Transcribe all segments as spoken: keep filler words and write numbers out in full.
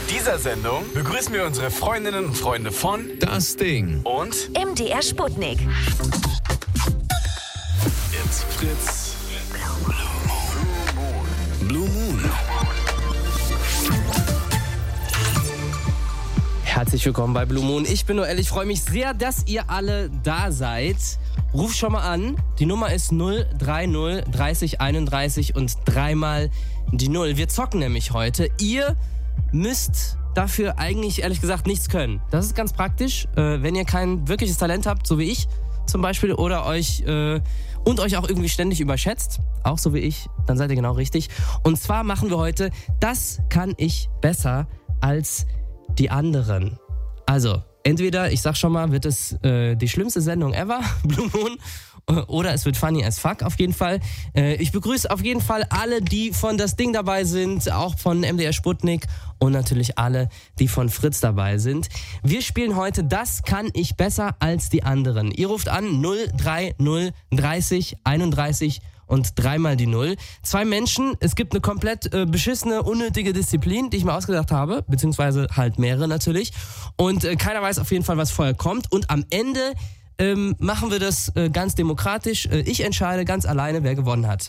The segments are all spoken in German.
dieser Sendung begrüßen wir unsere Freundinnen und Freunde von Das Ding und M D R Sputnik. It's Fritz Blue Moon. Herzlich willkommen bei Blue Moon. Ich bin Noel. Ich freue mich sehr, dass ihr alle da seid. Ruf schon mal an. Die Nummer ist null drei null dreißig einunddreißig und dreimal die Null. Wir zocken nämlich heute. Ihr müsst dafür eigentlich, ehrlich gesagt, nichts können. Das ist ganz praktisch, äh, wenn ihr kein wirkliches Talent habt, so wie ich zum Beispiel, oder euch äh, und euch auch irgendwie ständig überschätzt, auch so wie ich, dann seid ihr genau richtig. Und zwar machen wir heute, das kann ich besser als die anderen. Also, entweder, ich sag schon mal, wird es äh, die schlimmste Sendung ever, Blue Moon, oder es wird funny as fuck auf jeden Fall. Äh, ich begrüße auf jeden Fall alle, die von Das Ding dabei sind, auch von M D R Sputnik und natürlich alle, die von Fritz dabei sind. Wir spielen heute Das kann ich besser als die anderen. Ihr ruft an null drei null dreißig einunddreißig und dreimal die Null. Zwei Menschen, es gibt eine komplett äh, beschissene, unnötige Disziplin, die ich mir ausgedacht habe, beziehungsweise halt mehrere natürlich. Und äh, keiner weiß auf jeden Fall, was vorher kommt. Und am Ende ähm, machen wir das äh, ganz demokratisch. Äh, ich entscheide ganz alleine, wer gewonnen hat.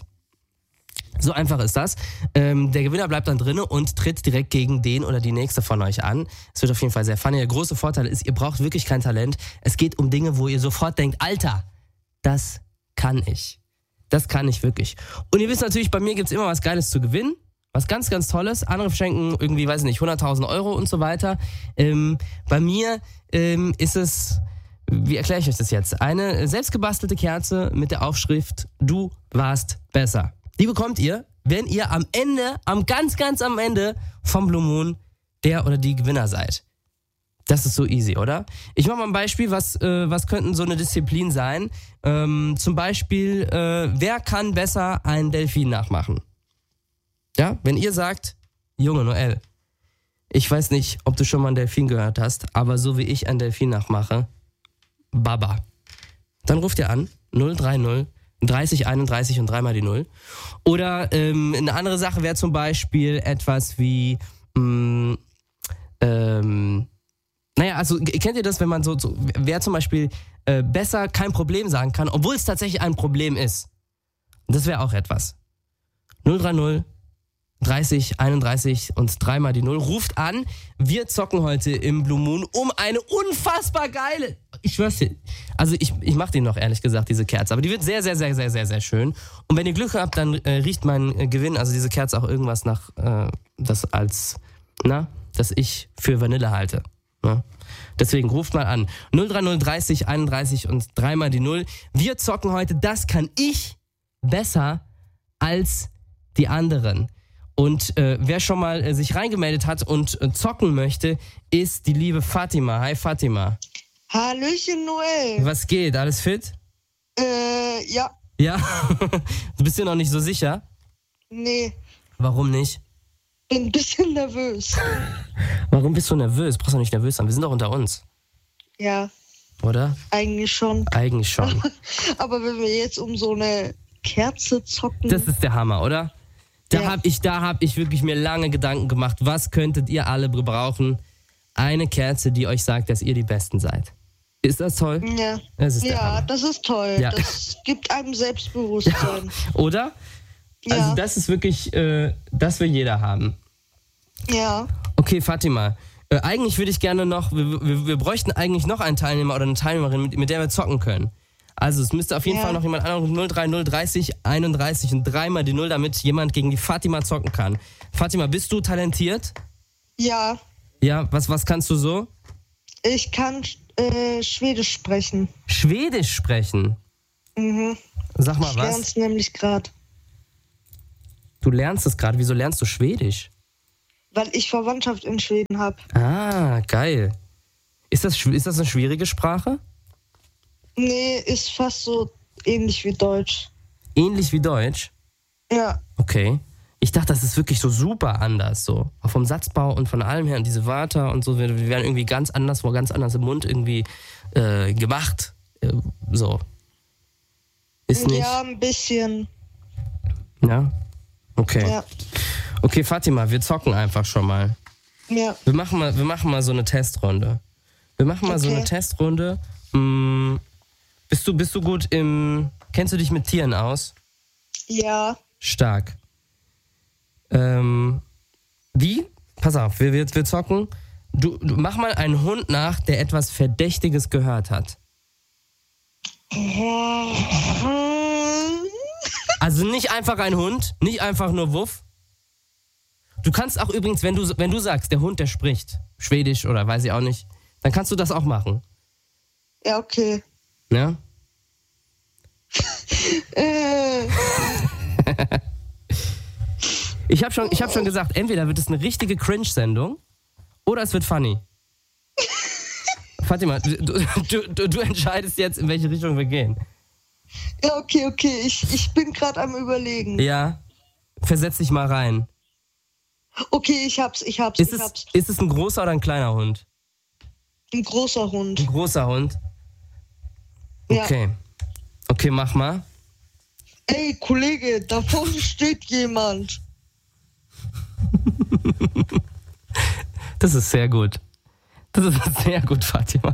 So einfach ist das. Ähm, der Gewinner bleibt dann drinne und tritt direkt gegen den oder die nächste von euch an. Es wird auf jeden Fall sehr funny. Der große Vorteil ist, ihr braucht wirklich kein Talent. Es geht um Dinge, wo ihr sofort denkt, Alter, das kann ich. Das kann ich wirklich. Und ihr wisst natürlich, bei mir gibt's immer was Geiles zu gewinnen. Was ganz, ganz Tolles. Andere verschenken irgendwie, weiß ich nicht, hunderttausend Euro und so weiter. Ähm, bei mir ähm, ist es, wie erkläre ich euch das jetzt? Eine selbstgebastelte Kerze mit der Aufschrift, du warst besser. Die bekommt ihr, wenn ihr am Ende, am ganz, ganz am Ende vom Blue Moon der oder die Gewinner seid. Das ist so easy, oder? Ich mache mal ein Beispiel, was, äh, was könnten so eine Disziplin sein? Ähm, zum Beispiel, äh, wer kann besser einen Delfin nachmachen? Ja, wenn ihr sagt, Junge Noel, ich weiß nicht, ob du schon mal einen Delfin gehört hast, aber so wie ich einen Delfin nachmache, Baba. Dann ruft ihr an, null drei null dreißig einunddreißig und dreimal die Null. Oder ähm, eine andere Sache wäre zum Beispiel etwas wie, mh, ähm, Naja, also kennt ihr das, wenn man so, so wer zum Beispiel äh, besser kein Problem sagen kann, obwohl es tatsächlich ein Problem ist? Das wäre auch etwas. null drei null dreißig einunddreißig und dreimal die Null. Ruft an. Wir zocken heute im Blue Moon um eine unfassbar geile, ich schwör's dir, also ich, ich mach die noch ehrlich gesagt, diese Kerze, aber die wird sehr, sehr, sehr, sehr, sehr, sehr schön. Und wenn ihr Glück habt, dann äh, riecht mein äh, Gewinn, also diese Kerze, auch irgendwas nach, äh, das als, na, das ich für Vanille halte. Ja. Deswegen ruft mal an. null drei null dreißig einunddreißig und dreimal die Null. Wir zocken heute, das kann ich besser als die anderen. Und äh, wer schon mal äh, sich reingemeldet hat und äh, zocken möchte, ist die liebe Fatima. Hi Fatima. Hallöchen Noel. Was geht? Alles fit? Äh, ja. Ja? Du bist dir noch nicht so sicher? Nee. Warum nicht? Bin ein bisschen nervös. Warum bist du nervös? Brauchst du nicht nervös sein. Wir sind doch unter uns. Ja. Oder? Eigentlich schon. Eigentlich schon. Aber wenn wir jetzt um so eine Kerze zocken. Das ist der Hammer, oder? Da Ja. hab ich, da hab ich wirklich mir lange Gedanken gemacht. Was könntet ihr alle brauchen? Eine Kerze, die euch sagt, dass ihr die Besten seid. Ist das toll? Ja. Das ist der Ja, Hammer. das ist toll. Ja. Das gibt einem Selbstbewusstsein. Oder? Ja. Also das ist wirklich, äh, das will jeder haben. Ja. Okay, Fatima. Äh, eigentlich würde ich gerne noch, wir, wir, wir bräuchten eigentlich noch einen Teilnehmer oder eine Teilnehmerin, mit, mit der wir zocken können. Also es müsste auf jeden Ja. Fall noch jemand anrufen, null drei null dreißig einunddreißig und dreimal die Null, damit jemand gegen die Fatima zocken kann. Fatima, bist du talentiert? Ja. Ja, was, was kannst du so? Ich kann äh, Schwedisch sprechen. Schwedisch sprechen? Mhm. Sag mal Ich was. lern's nämlich gerade. Du lernst es gerade. Wieso lernst du Schwedisch? Weil ich Verwandtschaft in Schweden habe. Ah, geil. Ist das, ist das eine schwierige Sprache? Nee, ist fast so ähnlich wie Deutsch. Ähnlich wie Deutsch? Ja. Okay. Ich dachte, das ist wirklich so super anders, so. Auch vom Satzbau und von allem her und diese Wörter und so, wir werden irgendwie ganz anders, wo ganz anders im Mund irgendwie äh, gemacht. Äh, so. Ist nicht. Ja, ein bisschen. Ja? Okay. Ja. Okay, Fatima, wir zocken einfach schon mal. Ja. Wir machen mal, wir machen mal so eine Testrunde. Wir machen mal Okay. so eine Testrunde. Hm, bist du, bist du gut im... Kennst du dich mit Tieren aus? Ja. Stark. Ähm, wie? Pass auf, wir, wir, wir zocken. Du, du mach mal einen Hund nach, der etwas Verdächtiges gehört hat. Also nicht einfach ein Hund, nicht einfach nur Wuff. Du kannst auch übrigens, wenn du, wenn du sagst, der Hund, der spricht, Schwedisch oder weiß ich auch nicht, dann kannst du das auch machen. Ja, okay. Ja? Äh, Ich habe schon, ich hab schon gesagt, entweder wird es eine richtige Cringe-Sendung oder es wird funny. Fatima, du, du, du, du entscheidest jetzt, in welche Richtung wir gehen. ja, okay, okay. Ich, ich bin gerade am Überlegen. Ja? Versetz dich mal rein. Okay, ich hab's, ich hab's, Ist ich es, hab's. ist es ein großer oder ein kleiner Hund? Ein großer Hund. Ein großer Hund? Ja. Okay. Okay, mach mal. Ey, Kollege, da vorne steht jemand. Das ist sehr gut. Das ist sehr gut, Fatima.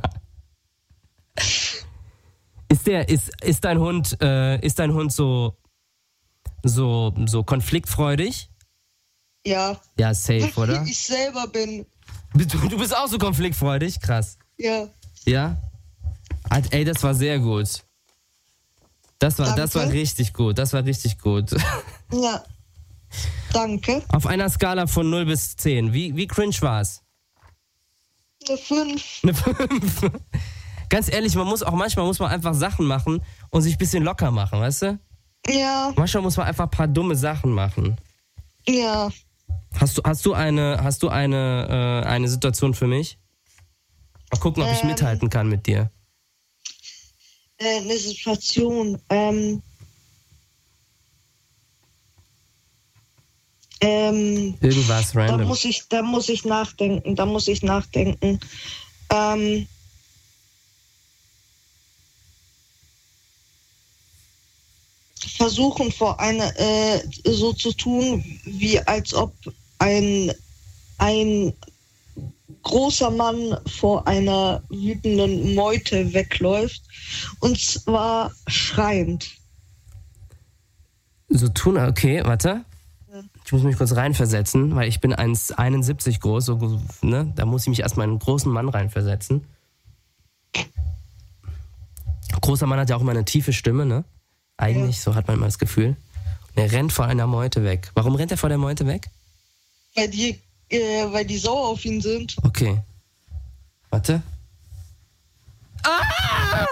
Ist der, ist, ist dein Hund, äh, ist dein Hund so, so, so konfliktfreudig? Ja. Ja, safe, oder? Wie ich selber bin. Du, du bist auch so konfliktfreudig? Krass. Ja. Ja? Halt, ey, das war sehr gut. Das war, das war Danke. richtig gut. Das war richtig gut. Ja. Danke. Auf einer Skala von null bis zehn. Wie, wie cringe war's? Eine fünf. Eine fünf. Ganz ehrlich, man muss auch manchmal muss man einfach Sachen machen und sich ein bisschen locker machen, weißt du? Ja. Manchmal muss man einfach ein paar dumme Sachen machen. Ja. Hast du, hast du eine, hast du eine, äh, eine Situation für mich? Mal gucken, ob ich Ähm. mithalten kann mit dir. Äh, eine Situation. Ähm. Ähm. Irgendwas Da random. muss ich, da muss ich nachdenken. Da muss ich nachdenken. Ähm. Versuchen vor einer äh, so zu tun, wie als ob ein ein großer Mann vor einer wütenden Meute wegläuft, und zwar schreiend. So tun, okay, warte. Ja. Ich muss mich kurz reinversetzen, weil ich bin eins Komma einundsiebzig groß, so, ne? Da muss ich mich erstmal in einen großen Mann reinversetzen. Großer Mann hat ja auch immer eine tiefe Stimme, ne? Eigentlich, so hat man immer das Gefühl. Und er rennt vor einer Meute weg. Warum rennt er vor der Meute weg? Weil die, äh, weil die sauer auf ihn sind. Okay. Warte. Ah!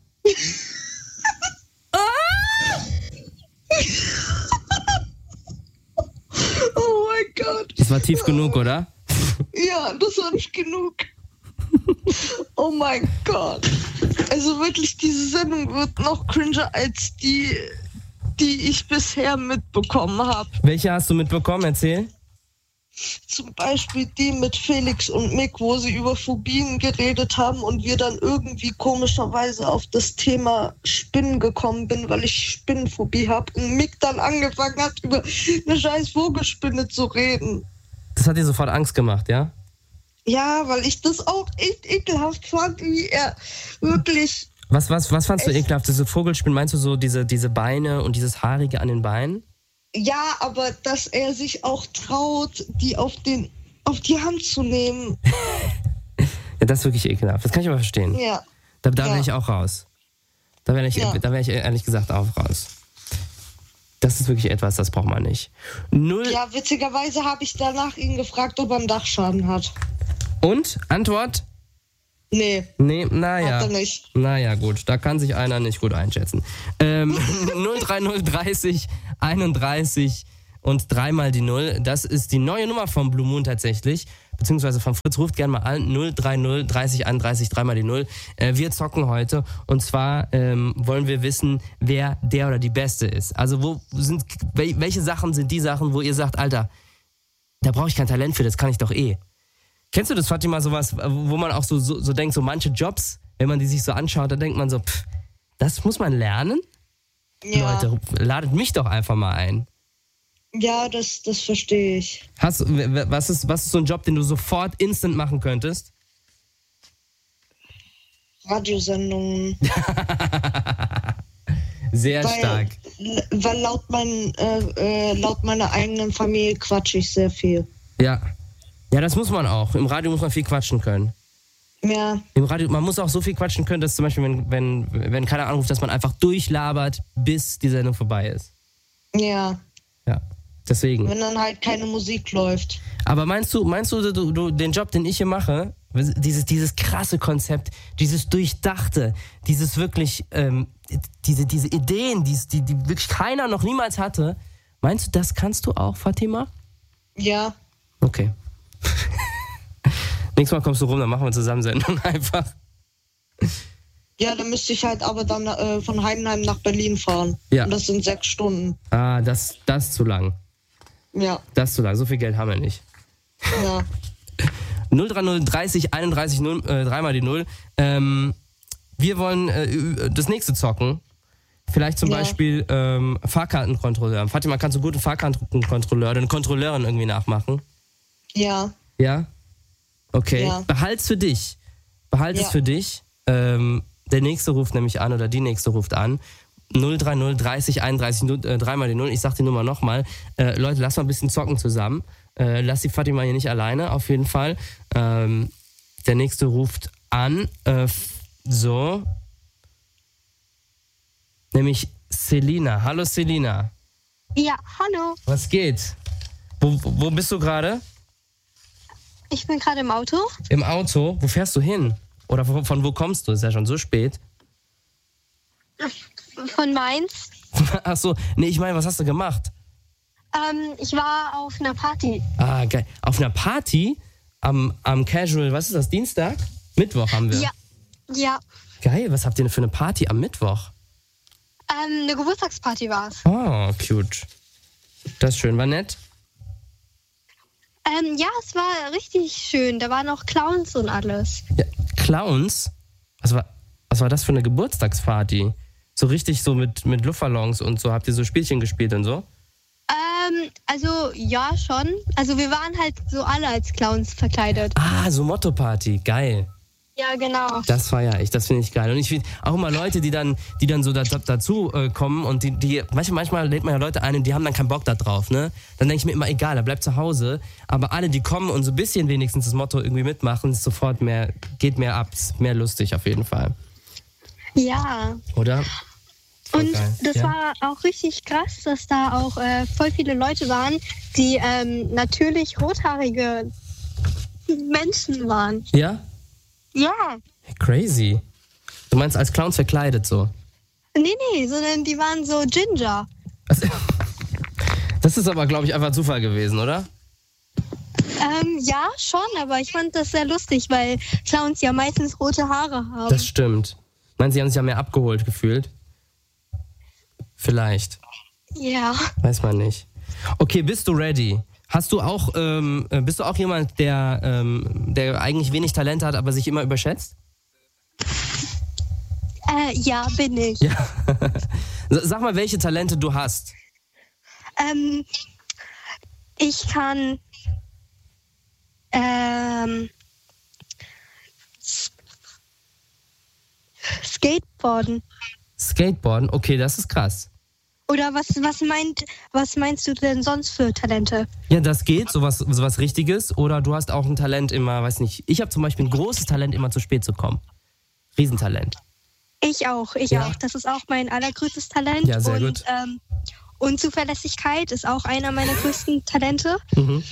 Oh mein Gott. Das war tief genug, oder? Ja, das war nicht genug. Oh mein Gott. Also wirklich, diese Sendung wird noch cringer als die, die ich bisher mitbekommen habe. Welche hast du mitbekommen? Erzähl. Zum Beispiel die mit Felix und Mick, wo sie über Phobien geredet haben und wir dann irgendwie komischerweise auf das Thema Spinnen gekommen bin, weil ich Spinnenphobie habe, und Mick dann angefangen hat, über eine scheiß Vogelspinne zu reden. Das hat dir sofort Angst gemacht, ja? Ja, weil ich das auch echt ekelhaft fand, wie er wirklich... Was, was, was fandst du Es- ekelhaft? Diese Vogelspinnen, meinst du so diese, diese Beine und dieses Haarige an den Beinen? Ja, aber dass er sich auch traut, die auf, den, auf die Hand zu nehmen. Ja, das ist wirklich ekelhaft. Das kann ich aber verstehen. Ja. Da, da Ja. wäre ich auch raus. Da wäre ich, Ja. da wär ich ehrlich gesagt auch raus. Das ist wirklich etwas, das braucht man nicht. Null. Ja, witzigerweise habe ich danach ihn gefragt, ob er einen Dachschaden hat. Und? Antwort? Nee, Nee, naja. hat er nicht. Naja, gut, da kann sich einer nicht gut einschätzen. Ähm, null drei null dreißig einunddreißig und dreimal die Null. Das ist die neue Nummer vom Blue Moon tatsächlich. Beziehungsweise von Fritz. Ruft gerne mal an. null drei null dreißig einunddreißig dreimal die Null. Äh, wir zocken heute. Und zwar ähm, wollen wir wissen, wer der oder die Beste ist. Also wo sind, wel- welche Sachen sind die Sachen, wo ihr sagt, Alter, da brauche ich kein Talent für, das kann ich doch eh. Kennst du das, Fatima, sowas, wo man auch so, so, so denkt, so manche Jobs, wenn man die sich so anschaut, da denkt man so, pff, das muss man lernen? Ja. Leute, ladet mich doch einfach mal ein. Ja, das, das verstehe ich. Hast, was, ist, was ist so ein Job, den du sofort instant machen könntest? Radiosendungen. Sehr weil, stark. Weil laut, mein, äh, äh, laut meiner eigenen Familie quatsche ich sehr viel. Ja. Ja, das muss man auch. Im Radio muss man viel quatschen können. Ja. Im Radio, man muss auch so viel quatschen können, dass zum Beispiel, wenn, wenn, wenn keiner anruft, dass man einfach durchlabert, bis die Sendung vorbei ist. Ja. Ja, deswegen. Wenn dann halt keine Musik läuft. Aber meinst du, meinst du, du, du den Job, den ich hier mache, dieses, dieses krasse Konzept, dieses Durchdachte, dieses wirklich, ähm, diese, diese Ideen, die, die, die wirklich keiner noch niemals hatte, meinst du, das kannst du auch, Fatima? Ja. Okay. Nächstes Mal kommst du rum, dann machen wir zusammen Sendung einfach. Ja, dann müsste ich halt aber dann äh, von Heidenheim nach Berlin fahren. Ja. Und das sind sechs Stunden. Ah, das, das ist zu lang. Ja. Das ist zu lang. So viel Geld haben wir nicht. Ja. null drei null dreißig einunddreißig null, äh, dreimal die Null. Ähm, wir wollen äh, das nächste zocken. Vielleicht zum Ja. Beispiel ähm, Fahrkartenkontrolleur. Fatima, kannst du gut einen Fahrkartenkontrolleur oder eine Kontrolleurin irgendwie nachmachen? Ja. Ja? Okay. Ja. Behalt's für dich. Behalt Ja. es für dich. Ähm, der nächste ruft nämlich an oder die nächste ruft an. null drei null dreißig einunddreißig null, äh, dreimal die Null. Ich sag die Nummer nochmal. Äh, Leute, lass mal ein bisschen zocken zusammen. Äh, lass die Fatima hier nicht alleine, auf jeden Fall. Ähm, der nächste ruft an. Äh, f- so. Nämlich Selina. Hallo Selina. Ja, hallo. Was geht? Wo, wo bist du gerade? Ich bin gerade im Auto. Im Auto? Wo fährst du hin? Oder von, von wo kommst du? Ist ja schon so spät. Von Mainz. Ach so, nee, ich meine, was hast du gemacht? Ähm, ich war auf einer Party. Ah, geil. Auf einer Party am, am Casual, was ist das, Dienstag? Mittwoch haben wir. Ja. Ja. Geil, was habt ihr denn für eine Party am Mittwoch? Ähm, eine Geburtstagsparty war es. Oh, cute. Das ist schön, war nett. Ähm, ja, es war richtig schön. Da waren auch Clowns und alles. Ja, Clowns? Was war, was war das für eine Geburtstagsparty? So richtig so mit, mit Luftballons und so, habt ihr so Spielchen gespielt und so? Ähm, also ja, schon. Also wir waren halt so alle als Clowns verkleidet. Ah, so Motto-Party, geil. Ja, genau. Das feiere ich, das finde ich geil. Und ich finde auch immer Leute, die dann, die dann so da, dazu äh, kommen und die, die manchmal, manchmal lädt man ja Leute ein und die haben dann keinen Bock da drauf, ne? Dann denke ich mir immer, egal, er bleibt zu Hause. Aber alle, die kommen und so ein bisschen wenigstens das Motto irgendwie mitmachen, ist sofort mehr, geht mehr ab, ist mehr lustig auf jeden Fall. Ja. Oder? Voll Und geil. das Ja. war auch richtig krass, dass da auch äh, voll viele Leute waren, die ähm, natürlich rothaarige Menschen waren. Ja? Ja. Crazy. Du meinst als Clowns verkleidet so? Nee, nee, sondern die waren so Ginger. Also, das ist aber, glaube ich, einfach Zufall gewesen, oder? Ähm, ja, schon, aber ich fand das sehr lustig, weil Clowns ja meistens rote Haare haben. Das stimmt. Meinst du, sie haben sich ja mehr abgeholt gefühlt? Vielleicht. Ja. Weiß man nicht. Okay, bist du ready? Hast du auch, ähm, bist du auch jemand, der, ähm, der eigentlich wenig Talent hat, aber sich immer überschätzt? Äh, ja, bin ich. Ja. Sag mal, welche Talente du hast. Ähm, ich kann ähm, Skateboarden. Skateboarden, okay, das ist krass. Oder was, was, meint, was meinst du denn sonst für Talente? Ja, das geht, sowas, sowas Richtiges. Oder du hast auch ein Talent immer, weiß nicht, ich habe zum Beispiel ein großes Talent, immer zu spät zu kommen. Riesentalent. Ich auch, ich Ja. auch. Das ist auch mein allergrößtes Talent. Ja, sehr und, gut. Ähm, und Zuverlässigkeit ist auch einer meiner größten Talente. Mhm.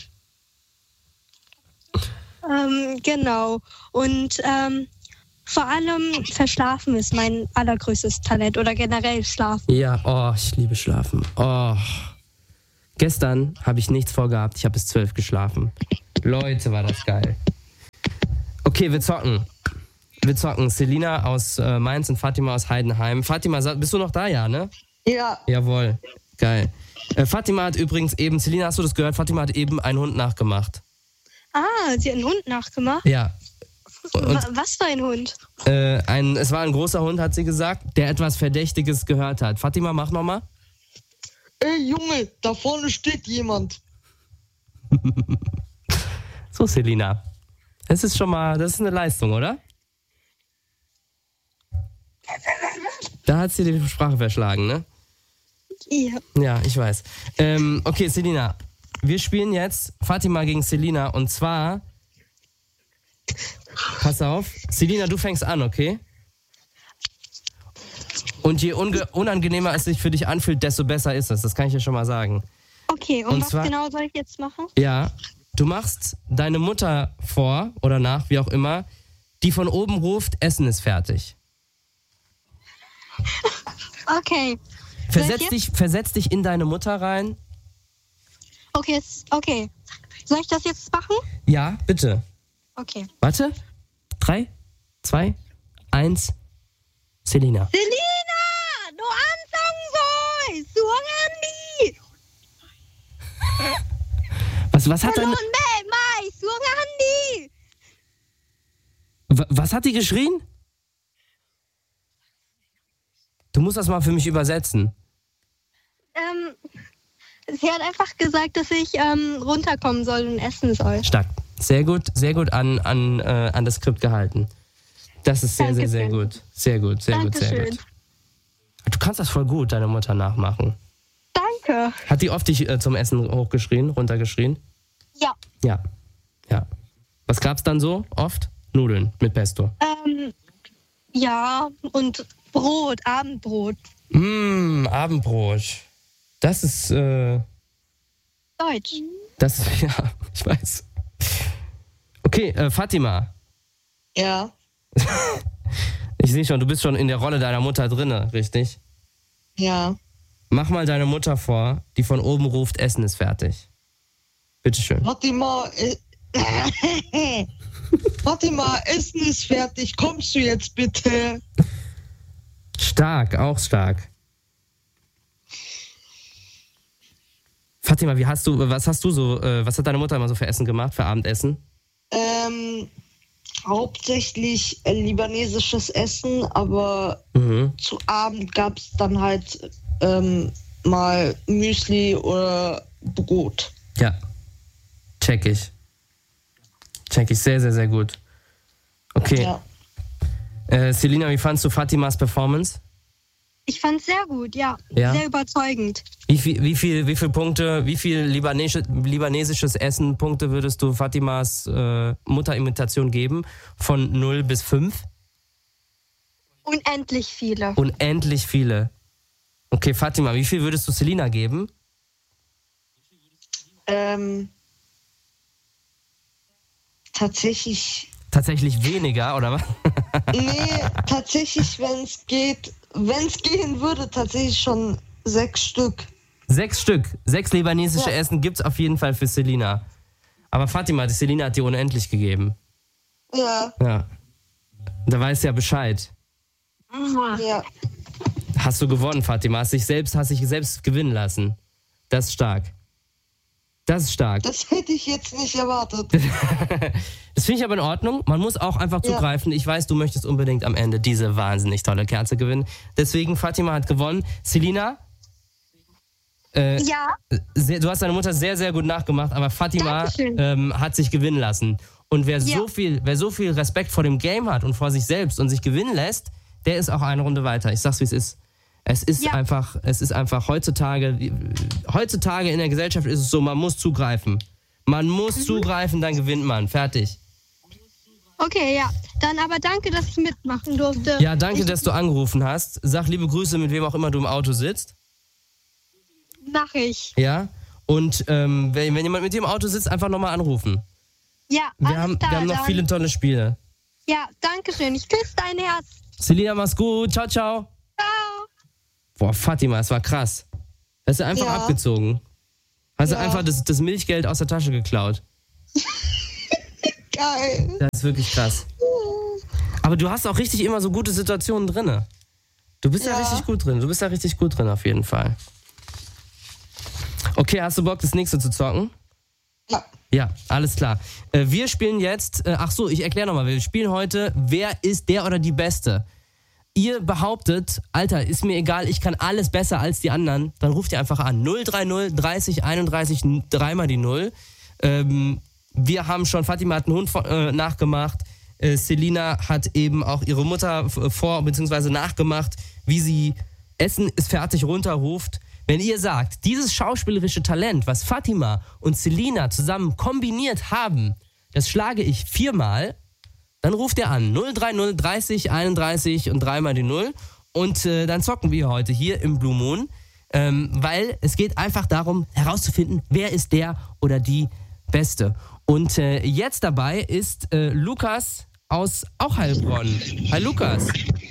Ähm, genau. Und ähm, vor allem Verschlafen ist mein allergrößtes Talent oder generell Schlafen. Ja, oh, ich liebe Schlafen. Oh. Gestern habe ich nichts vorgehabt, ich habe bis zwölf geschlafen. Leute, war das geil. Okay, wir zocken. Wir zocken. Selina aus äh, Mainz und Fatima aus Heidenheim. Fatima, sa- bist du noch da, ja, ne? Ja. Jawohl, geil. Äh, Fatima hat übrigens eben, Selina, hast du das gehört? Fatima hat eben einen Hund nachgemacht. Ah, sie hat einen Hund nachgemacht. Ja. Und, Wa- Was für ein Hund? äh, ein, es war ein großer Hund, hat sie gesagt, der etwas Verdächtiges gehört hat. Fatima, mach nochmal. ey Junge, da vorne steht jemand. So, Selina. Das ist schon mal, das ist eine Leistung, oder? Da hat sie die Sprache verschlagen, ne? Ja. Ja, ich weiß. Ähm, okay, Selina. Wir spielen jetzt Fatima gegen Selina und zwar... Pass auf. Selina, du fängst an, okay? Und je unge- unangenehmer es sich für dich anfühlt, desto besser ist es. Das kann ich dir schon mal sagen. Okay, und, Und was zwar- genau soll ich jetzt machen? Ja, du machst deine Mutter vor oder nach, wie auch immer, die von oben ruft, Essen ist fertig. Okay. Versetz jetzt? dich, versetz dich in deine Mutter rein. Okay, es- okay. Soll ich das jetzt machen? Ja, bitte. Okay. Warte. Drei, zwei, eins. Selina. Selina! Du ansang sollst! Du Handy! Was, was hat deine, Hallo, nee, Mai! Du Handy! wa- was hat die geschrien? Du musst das mal für mich übersetzen. Ähm, sie hat einfach gesagt, dass ich ähm, runterkommen soll und essen soll. Stark. Sehr gut, sehr gut an, an, äh, an das Skript gehalten. Das ist sehr, sehr, sehr Dankeschön. gut. Sehr gut, sehr gut, sehr Dankeschön. gut. Du kannst das voll gut, deine Mutter nachmachen. Danke. Hat die oft dich äh, zum Essen hochgeschrien, runtergeschrien? Ja. Ja. Ja. Was gab's dann so oft? Nudeln mit Pesto. Ähm, ja, und Brot, Abendbrot. Mmh, Abendbrot. Das ist, äh, Deutsch. das ist, ja, ich weiß. Okay, äh, Fatima. Ja, Ich sehe schon, du bist schon in der Rolle deiner Mutter drinne, richtig? ja. Mach mal deine Mutter vor, die von oben ruft, Essen ist fertig. Bitteschön. Fatima, äh, Fatima, Essen ist fertig. Kommst du jetzt bitte? Stark, auch stark. Fatima, wie hast du, was hast du so, äh, was hat deine Mutter immer so für Essen gemacht, für Abendessen? Ähm, hauptsächlich äh, libanesisches Essen, aber Mhm. zu Abend gab es dann halt ähm, mal Müsli oder Brot. Ja. Check ich. Check ich sehr, sehr, sehr gut. Okay. Ja. Äh, Selina, wie fandst du Fatimas Performance? Ich fand's sehr gut, ja. Ja? Sehr überzeugend. Wie viel, wie viel, wie viel Punkte, wie viel libanesisches, libanesisches Essen Punkte würdest du Fatimas äh, Mutterimitation geben? Von null bis fünf? Unendlich viele. Unendlich viele. Okay, Fatima, wie viel würdest du Selina geben? Ähm, tatsächlich, Tatsächlich weniger, oder was? nee, tatsächlich, wenn es geht, wenn es gehen würde, tatsächlich schon sechs Stück. Sechs Stück. Sechs libanesische Ja. Essen gibt's auf jeden Fall für Selina. Aber Fatima, die Selina hat dir unendlich gegeben. Ja, Ja. Da weißt du ja Bescheid. ja. Hast du gewonnen, Fatima. Hast dich selbst, hast dich selbst gewinnen lassen. Das ist stark. Das ist stark. Das hätte ich jetzt nicht erwartet. Das finde ich aber in Ordnung. Man muss auch einfach Ja. zugreifen. Ich weiß, du möchtest unbedingt am Ende diese wahnsinnig tolle Kerze gewinnen. Deswegen, Fatima hat gewonnen. Selina, äh, Ja, sehr, du hast deine Mutter sehr, sehr gut nachgemacht, aber Fatima Dankeschön. ähm, hat sich gewinnen lassen. Und wer, Ja. so viel, wer so viel Respekt vor dem Game hat und vor sich selbst und sich gewinnen lässt, der ist auch eine Runde weiter. Ich sag's, wie es ist. Es ist Ja. einfach, es ist einfach heutzutage, heutzutage in der Gesellschaft ist es so, man muss zugreifen. Man muss Mhm. zugreifen, dann gewinnt man. Fertig. okay, ja. Dann aber danke, dass ich mitmachen durfte. Ja, danke, ich, dass du angerufen hast. Sag liebe Grüße, mit wem auch immer du im Auto sitzt. Mach ich. Ja. Und ähm, wenn, wenn jemand mit dir im Auto sitzt, einfach nochmal anrufen. Ja, Wir alles haben, klar, wir haben noch dann. viele tolle Spiele. Ja, danke schön. Ich küsse dein Herz. Selina, mach's gut. Ciao, ciao. Ciao. Boah, Fatima, es war krass. Hast du einfach Ja. abgezogen. Hast du Ja. einfach das, das Milchgeld aus der Tasche geklaut. Geil. Das ist wirklich krass. Aber du hast auch richtig immer so gute Situationen drin. Du bist ja. Ja. richtig gut drin. Du bist ja richtig gut drin auf jeden Fall. Okay, hast du Bock, das nächste zu zocken? Ja. Ja, alles klar. Äh, wir spielen jetzt, äh, ach so, ich erkläre nochmal, wir spielen heute, wer ist der oder die Beste? ihr behauptet, Alter, ist mir egal, ich kann alles besser als die anderen, dann ruft ihr einfach an. null drei null dreißig einunddreißig, dreimal die Null. Ähm, wir haben schon, Fatima hat einen Hund äh, nachgemacht. Äh, Selina hat eben auch ihre Mutter vor- bzw. nachgemacht, wie sie Essen ist fertig runterruft. Wenn ihr sagt, dieses schauspielerische Talent, was Fatima und Selina zusammen kombiniert haben, das schlage ich viermal, dann ruft ihr an. null drei null dreißig einunddreißig und dreimal die Null. Und äh, dann zocken wir heute hier im Blue Moon. Ähm, weil es geht einfach darum, herauszufinden, wer ist der oder die Beste. Und äh, jetzt dabei ist äh, Lukas aus auch Heilbronn. Hi Lukas.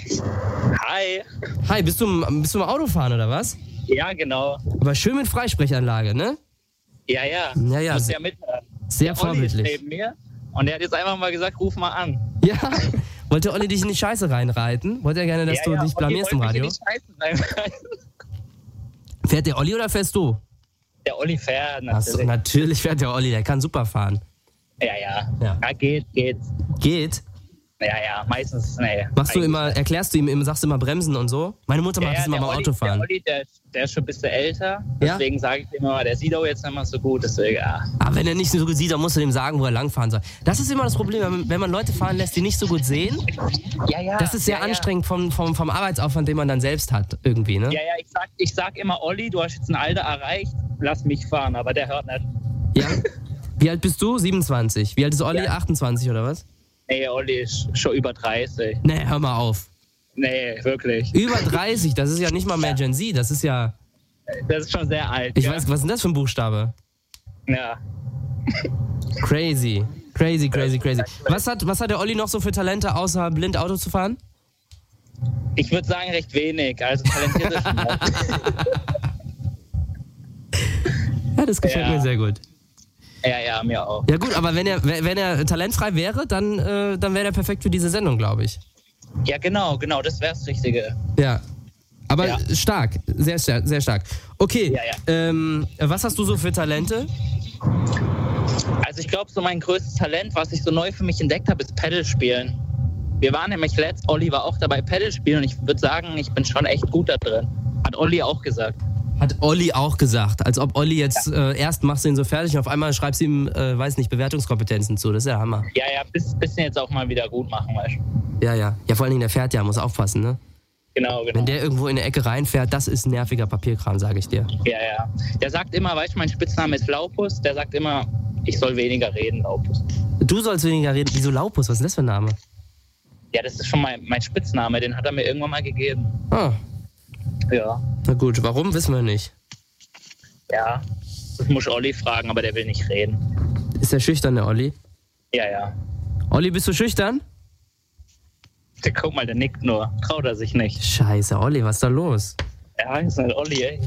Hi. Hi, bist du, bist du im Autofahren oder was? Ja, genau. Aber schön mit Freisprechanlage, ne? Ja, ja. Ja, ja. Muss Sehr, ja mithören. sehr Der Olli ist vorbildlich. neben mir und der hat jetzt einfach mal gesagt, ruf mal an. Ja, wollte Olli dich in die Scheiße reinreiten? Wollte er gerne, dass ja, du ja, dich blamierst im Olli Radio? wollte mich in die Scheiße reinreiten. Fährt der Olli oder fährst du? Der Olli fährt Achso, natürlich. natürlich fährt der Olli, der kann super fahren. Ja, ja. Ja. Ja, geht, geht. Geht? Ja, ja, meistens, nee. Machst du Eigentlich- immer, erklärst du ihm, immer, sagst du immer bremsen und so? Meine Mutter macht ja, das immer der beim Olli, Autofahren. Der Olli, der, der ist schon ein bisschen älter. Ja? Deswegen sage ich immer, der sieht auch jetzt nicht mal so gut. Deswegen, ja. Aber wenn er nicht so gut sieht, dann musst du dem sagen, wo er langfahren soll. Das ist immer das Problem, wenn man- wenn man Leute fahren lässt, die nicht so gut sehen. Ja, ja. Das ist sehr ja, anstrengend vom, vom, vom Arbeitsaufwand, den man dann selbst hat, irgendwie, ne? Ja, ja, ich sag, ich sag immer, Olli, du hast jetzt ein Alter erreicht, lass mich fahren, aber der hört nicht. Ja? Wie alt bist du? siebenundzwanzig. Wie alt ist Olli? Ja. achtundzwanzig oder was? Nee, Olli ist schon über dreißig. Nee, hör mal auf. Nee, wirklich. Über dreißig, das ist ja nicht mal mehr Gen Z, das ist ja... Das ist schon sehr alt. Ich ja. weiß, was ist denn das für ein Buchstabe? Ja. Crazy. Crazy, crazy, crazy. Was hat, was hat der Olli noch so für Talente, außer blind Auto zu fahren? Ich würde sagen, recht wenig. Also talentiert ist schon noch. Ja, das gefällt Ja. mir sehr gut. Ja, ja, mir auch. Ja gut, aber wenn er, wenn er talentfrei wäre, dann, äh, dann wäre er perfekt für diese Sendung, glaube ich. Ja, genau, genau, das wäre das Richtige. Ja. Aber Ja. stark, sehr, sehr, sehr stark. Okay, Ja, ja. Ähm, was hast du so für Talente? Also ich glaube, so mein größtes Talent, was ich so neu für mich entdeckt habe, ist Paddle-Spielen. Wir waren nämlich letzt, Olli war auch dabei Paddle-Spielen und ich würde sagen, ich bin schon echt gut da drin. Hat Olli auch gesagt. Hat Olli auch gesagt. Als ob Olli jetzt äh, erst machst du ihn so fertig und auf einmal schreibst du ihm, äh, weiß nicht, Bewertungskompetenzen zu. Das ist ja Hammer. Ja, ja, bis, bisschen jetzt auch mal wieder gut machen, weißt du. Ja, ja. Ja, vor allen Dingen, der fährt ja, muss aufpassen, ne? Genau, genau. Wenn der irgendwo in eine Ecke reinfährt, das ist nerviger Papierkram, sage ich dir. Ja, ja. Der sagt immer, weißt du, mein Spitzname ist Laupus, der sagt immer, ich soll weniger reden, Laupus. Du sollst weniger reden. Wieso Laupus? Was ist denn das für ein Name? Ja, das ist schon mein, mein Spitzname, den hat er mir irgendwann mal gegeben. Ah, Ja, na gut. Warum, wissen wir nicht. ja. Das muss Olli fragen, aber der will nicht reden. Ist der schüchtern, der Olli? Ja, ja. Olli, bist du schüchtern? Der, guck mal, der nickt nur. Traut er sich nicht. Scheiße, Olli, was ist da los? Ja, ist halt Olli, ey.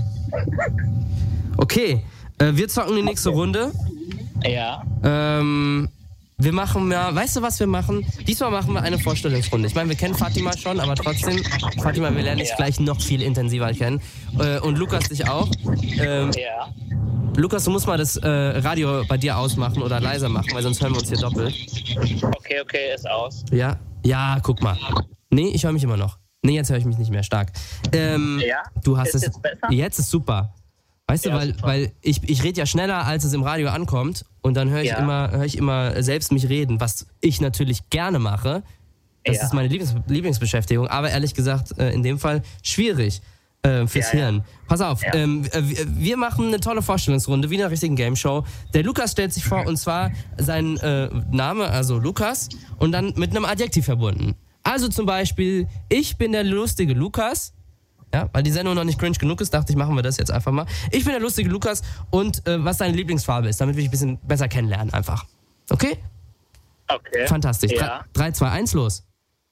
Okay, äh, wir zocken die nächste Runde. Ja. Ähm, wir machen ja, weißt du, was wir machen? Diesmal machen wir eine Vorstellungsrunde. Ich meine, wir kennen Fatima schon, aber trotzdem, Fatima, wir lernen dich Ja. gleich noch viel intensiver kennen. Äh, und Lukas dich auch. Ähm, Ja. Lukas, du musst mal das äh, Radio bei dir ausmachen oder leiser machen, weil sonst hören wir uns hier doppelt. Okay, okay, ist aus. Ja? Ja, guck mal. Nee, ich höre mich immer noch. Nee, jetzt höre ich mich nicht mehr stark. Ähm, Ja? Du hast Ist es. jetzt besser? Jetzt ist super. Weißt Ja, du, weil, super. weil ich, ich rede ja schneller, als es im Radio ankommt. Und dann höre ich, Ja. immer, höre ich immer selbst mich reden, was ich natürlich gerne mache. Das Ja. ist meine Lieblings Lieblingsbeschäftigung. Aber ehrlich gesagt, äh, in dem Fall schwierig äh, fürs Ja, ja. Hirn. Pass auf, Ja. ähm, äh, wir- wir machen eine tolle Vorstellungsrunde, wie in einer richtigen Game-Show. Der Lukas stellt sich vor, und zwar sein äh, Name, also Lukas, und dann mit einem Adjektiv verbunden. Also zum Beispiel, ich bin der lustige Lukas. Ja, weil die Sendung noch nicht cringe genug ist, dachte ich, machen wir das jetzt einfach mal. Ich bin der lustige Lukas und äh, was deine Lieblingsfarbe ist, damit wir dich ein bisschen besser kennenlernen einfach. Okay? Okay. Fantastisch. Ja. drei, zwei, eins, los.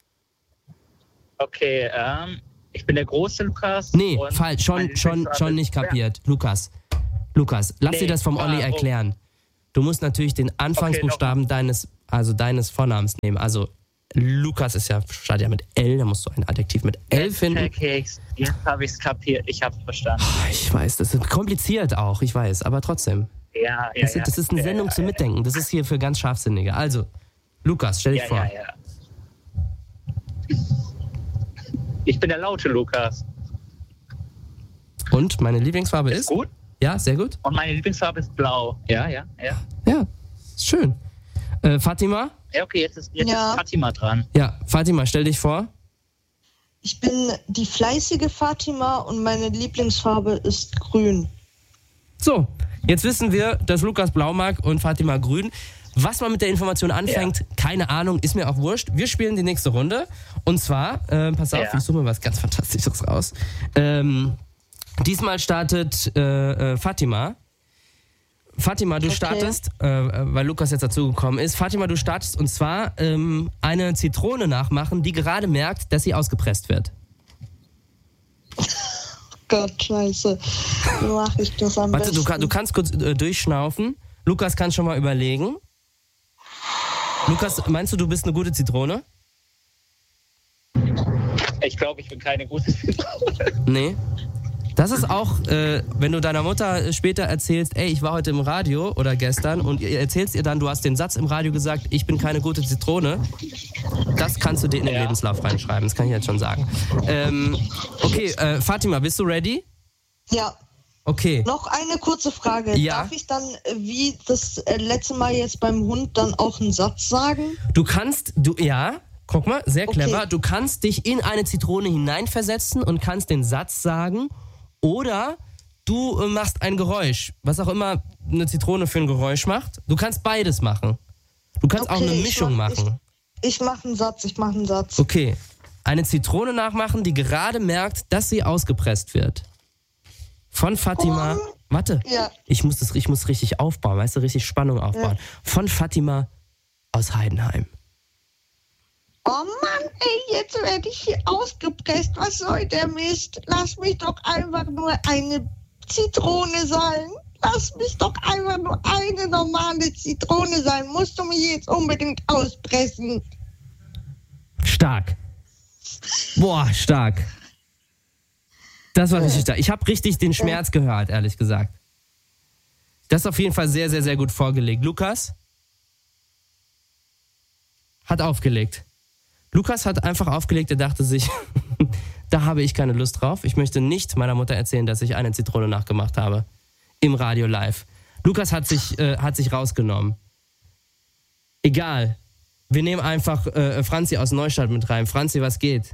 Okay, ähm, ich bin der große Lukas. Nee, und falsch. Schon, meine schon, Lieblingsfarbe schon nicht ist- kapiert. Lukas. Lukas, lass Nee, dir das vom ah, Olli oh. erklären. Du musst natürlich den Anfangsbuchstaben deines, also deines Vornamens nehmen. Also Lukas ist ja, startet ja mit L, da musst du ein Adjektiv mit L finden. Okay, jetzt habe ich es kapiert. Ich habe es verstanden. Ich weiß, das ist kompliziert auch, ich weiß, aber trotzdem. Ja, ja, Das, ja. das ist eine ja, Sendung ja, zum Mitdenken. Das ist hier für ganz Scharfsinnige. Also, Lukas, stell dich Ja, vor. ja, ja. Ich bin der laute Lukas. Und meine Lieblingsfarbe ist? Ist gut. Ja, sehr gut. Und meine Lieblingsfarbe ist blau. Ja, ja, ja. Ja, ist schön. Äh, Fatima? Ja, okay, jetzt ist, jetzt Ja. ist Fatima dran. Ja, Fatima, stell dich vor. Ich bin die fleißige Fatima und meine Lieblingsfarbe ist grün. So, jetzt wissen wir, dass Lukas blau mag und Fatima grün. Was man mit der Information anfängt, Ja. keine Ahnung, ist mir auch wurscht. Wir spielen die nächste Runde. Und zwar, äh, pass auf, Ja. ich suche mir was ganz Fantastisches raus. Ähm, diesmal startet äh, äh, Fatima. Fatima, du Okay. startest, äh, weil Lukas jetzt dazugekommen ist. Fatima, du startest und zwar ähm, eine Zitrone nachmachen, die gerade merkt, dass sie ausgepresst wird. Gott, scheiße. Wie mache ich das am Warte, besten? du, kann, du kannst kurz äh, durchschnaufen. Lukas kann schon mal überlegen. Lukas, meinst du, du bist eine gute Zitrone? Ich glaube, ich bin keine gute Zitrone. Nee. Das ist auch, äh, wenn du deiner Mutter später erzählst, ey, ich war heute im Radio oder gestern und ihr erzählst ihr dann, du hast den Satz im Radio gesagt, ich bin keine gute Zitrone. Das kannst du dir in den Ja. Lebenslauf reinschreiben, das kann ich jetzt schon sagen. Ähm, okay, äh, Fatima, bist du ready? Ja, Okay. noch eine kurze Frage. Ja. Darf ich dann, äh, wie das äh, letzte Mal jetzt beim Hund, dann auch einen Satz sagen? Du kannst, du, ja, guck mal, sehr clever. Okay. Du kannst dich in eine Zitrone hineinversetzen und kannst den Satz sagen oder du äh, machst ein Geräusch, was auch immer eine Zitrone für ein Geräusch macht. Du kannst beides machen. Du kannst auch Okay, eine ich Mischung mach- machen. Ich mache einen Satz, ich mache einen Satz. Okay, eine Zitrone nachmachen, die gerade merkt, dass sie ausgepresst wird. Von Fatima, Oh. warte, Ja. ich muss das, ich muss richtig aufbauen, weißt du, richtig Spannung aufbauen. Von Fatima aus Heidenheim. Oh Mann, ey, jetzt werde ich hier ausgepresst. Was soll der Mist? Lass mich doch einfach nur eine Zitrone sein. Lass mich doch einfach nur eine normale Zitrone sein. Musst du mich jetzt unbedingt auspressen? Stark. Boah, stark. Das war richtig stark. Ich habe richtig den Schmerz gehört, ehrlich gesagt. Das ist auf jeden Fall sehr, sehr, sehr gut vorgelegt. Lukas hat aufgelegt. Lukas hat einfach aufgelegt, er dachte sich, da habe ich keine Lust drauf. Ich möchte nicht meiner Mutter erzählen, dass ich eine Zitrone nachgemacht habe. Im Radio live. Lukas hat sich, äh, hat sich rausgenommen. Egal. Wir nehmen einfach äh, Franzi aus Neustadt mit rein. Franzi, was geht?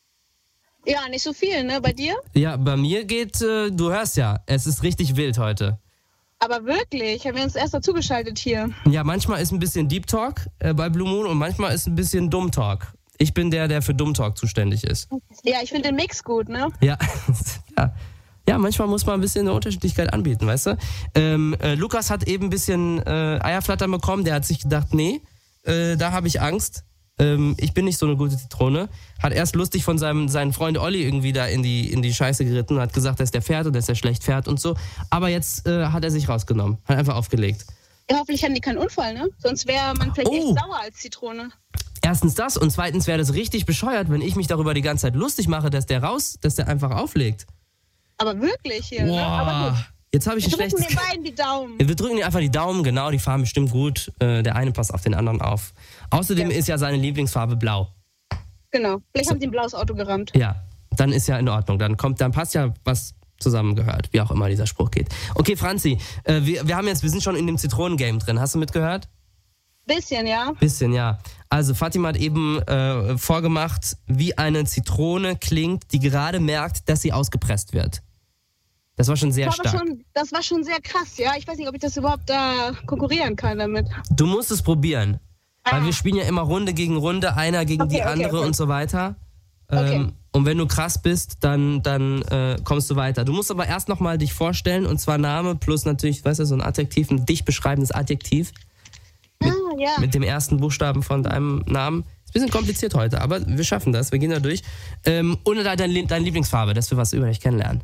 Ja, nicht so viel, ne? Bei dir? Ja, bei mir geht, äh, du hörst ja, es ist richtig wild heute. Aber wirklich, haben wir uns erst dazugeschaltet hier. Ja, manchmal ist ein bisschen Deep Talk äh, bei Blue Moon und manchmal ist ein bisschen Dumm Talk. Ich bin der, der für Dumm Talk zuständig ist. Ja, ich finde den Mix gut, ne? Ja, ja. Ja, manchmal muss man ein bisschen eine Unterschiedlichkeit anbieten, weißt du? Ähm, äh, Lukas hat eben ein bisschen äh, Eierflattern bekommen, der hat sich gedacht, nee, äh, da habe ich Angst. Ähm, ich bin nicht so eine gute Zitrone. Hat erst lustig von seinem seinen Freund Olli irgendwie da in die, in die Scheiße geritten und hat gesagt, dass der fährt und dass er schlecht fährt und so. Aber jetzt äh, hat er sich rausgenommen, hat einfach aufgelegt. Ja, hoffentlich hatten die keinen Unfall, ne? Sonst wäre man vielleicht Oh. echt sauer als Zitrone. Erstens das und zweitens wäre das richtig bescheuert, wenn ich mich darüber die ganze Zeit lustig mache, dass der raus, dass der einfach auflegt. Aber wirklich hier, ne? Aber Boah, gut. jetzt habe ich ein Wir drücken schlechtes... den beiden die Daumen. Wir drücken dir einfach die Daumen, genau, die fahren bestimmt gut. Äh, der eine passt auf den anderen auf. Außerdem Ja. ist ja seine Lieblingsfarbe blau. Genau. Vielleicht haben die ein blaues Auto gerammt. Ja, dann ist ja in Ordnung. Dann kommt, dann passt ja was zusammengehört, wie auch immer dieser Spruch geht. Okay, Franzi, äh, wir, wir haben jetzt, wir sind schon in dem Zitronengame drin. Hast du mitgehört? Bisschen, ja. Bisschen, ja. Also Fatima hat eben äh, vorgemacht, wie eine Zitrone klingt, die gerade merkt, dass sie ausgepresst wird. Das war schon sehr Das war, stark. schon, das war schon sehr krass, ja. Ich weiß nicht, ob ich das überhaupt da konkurrieren kann damit. Du musst es probieren. Weil Ah. wir spielen ja immer Runde gegen Runde, einer gegen Okay, die okay, andere okay. und so weiter. Okay. Ähm, und wenn du krass bist, dann, dann äh, kommst du weiter. Du musst aber erst nochmal dich vorstellen, und zwar Name plus natürlich, weißt du, so ein Adjektiv, ein dich beschreibendes Adjektiv Ah, ja. mit dem ersten Buchstaben von deinem Namen. Ist ein bisschen kompliziert heute, aber wir schaffen das, wir gehen da durch. Ähm, ohne deine, deine Lieblingsfarbe, dass wir was über dich kennenlernen.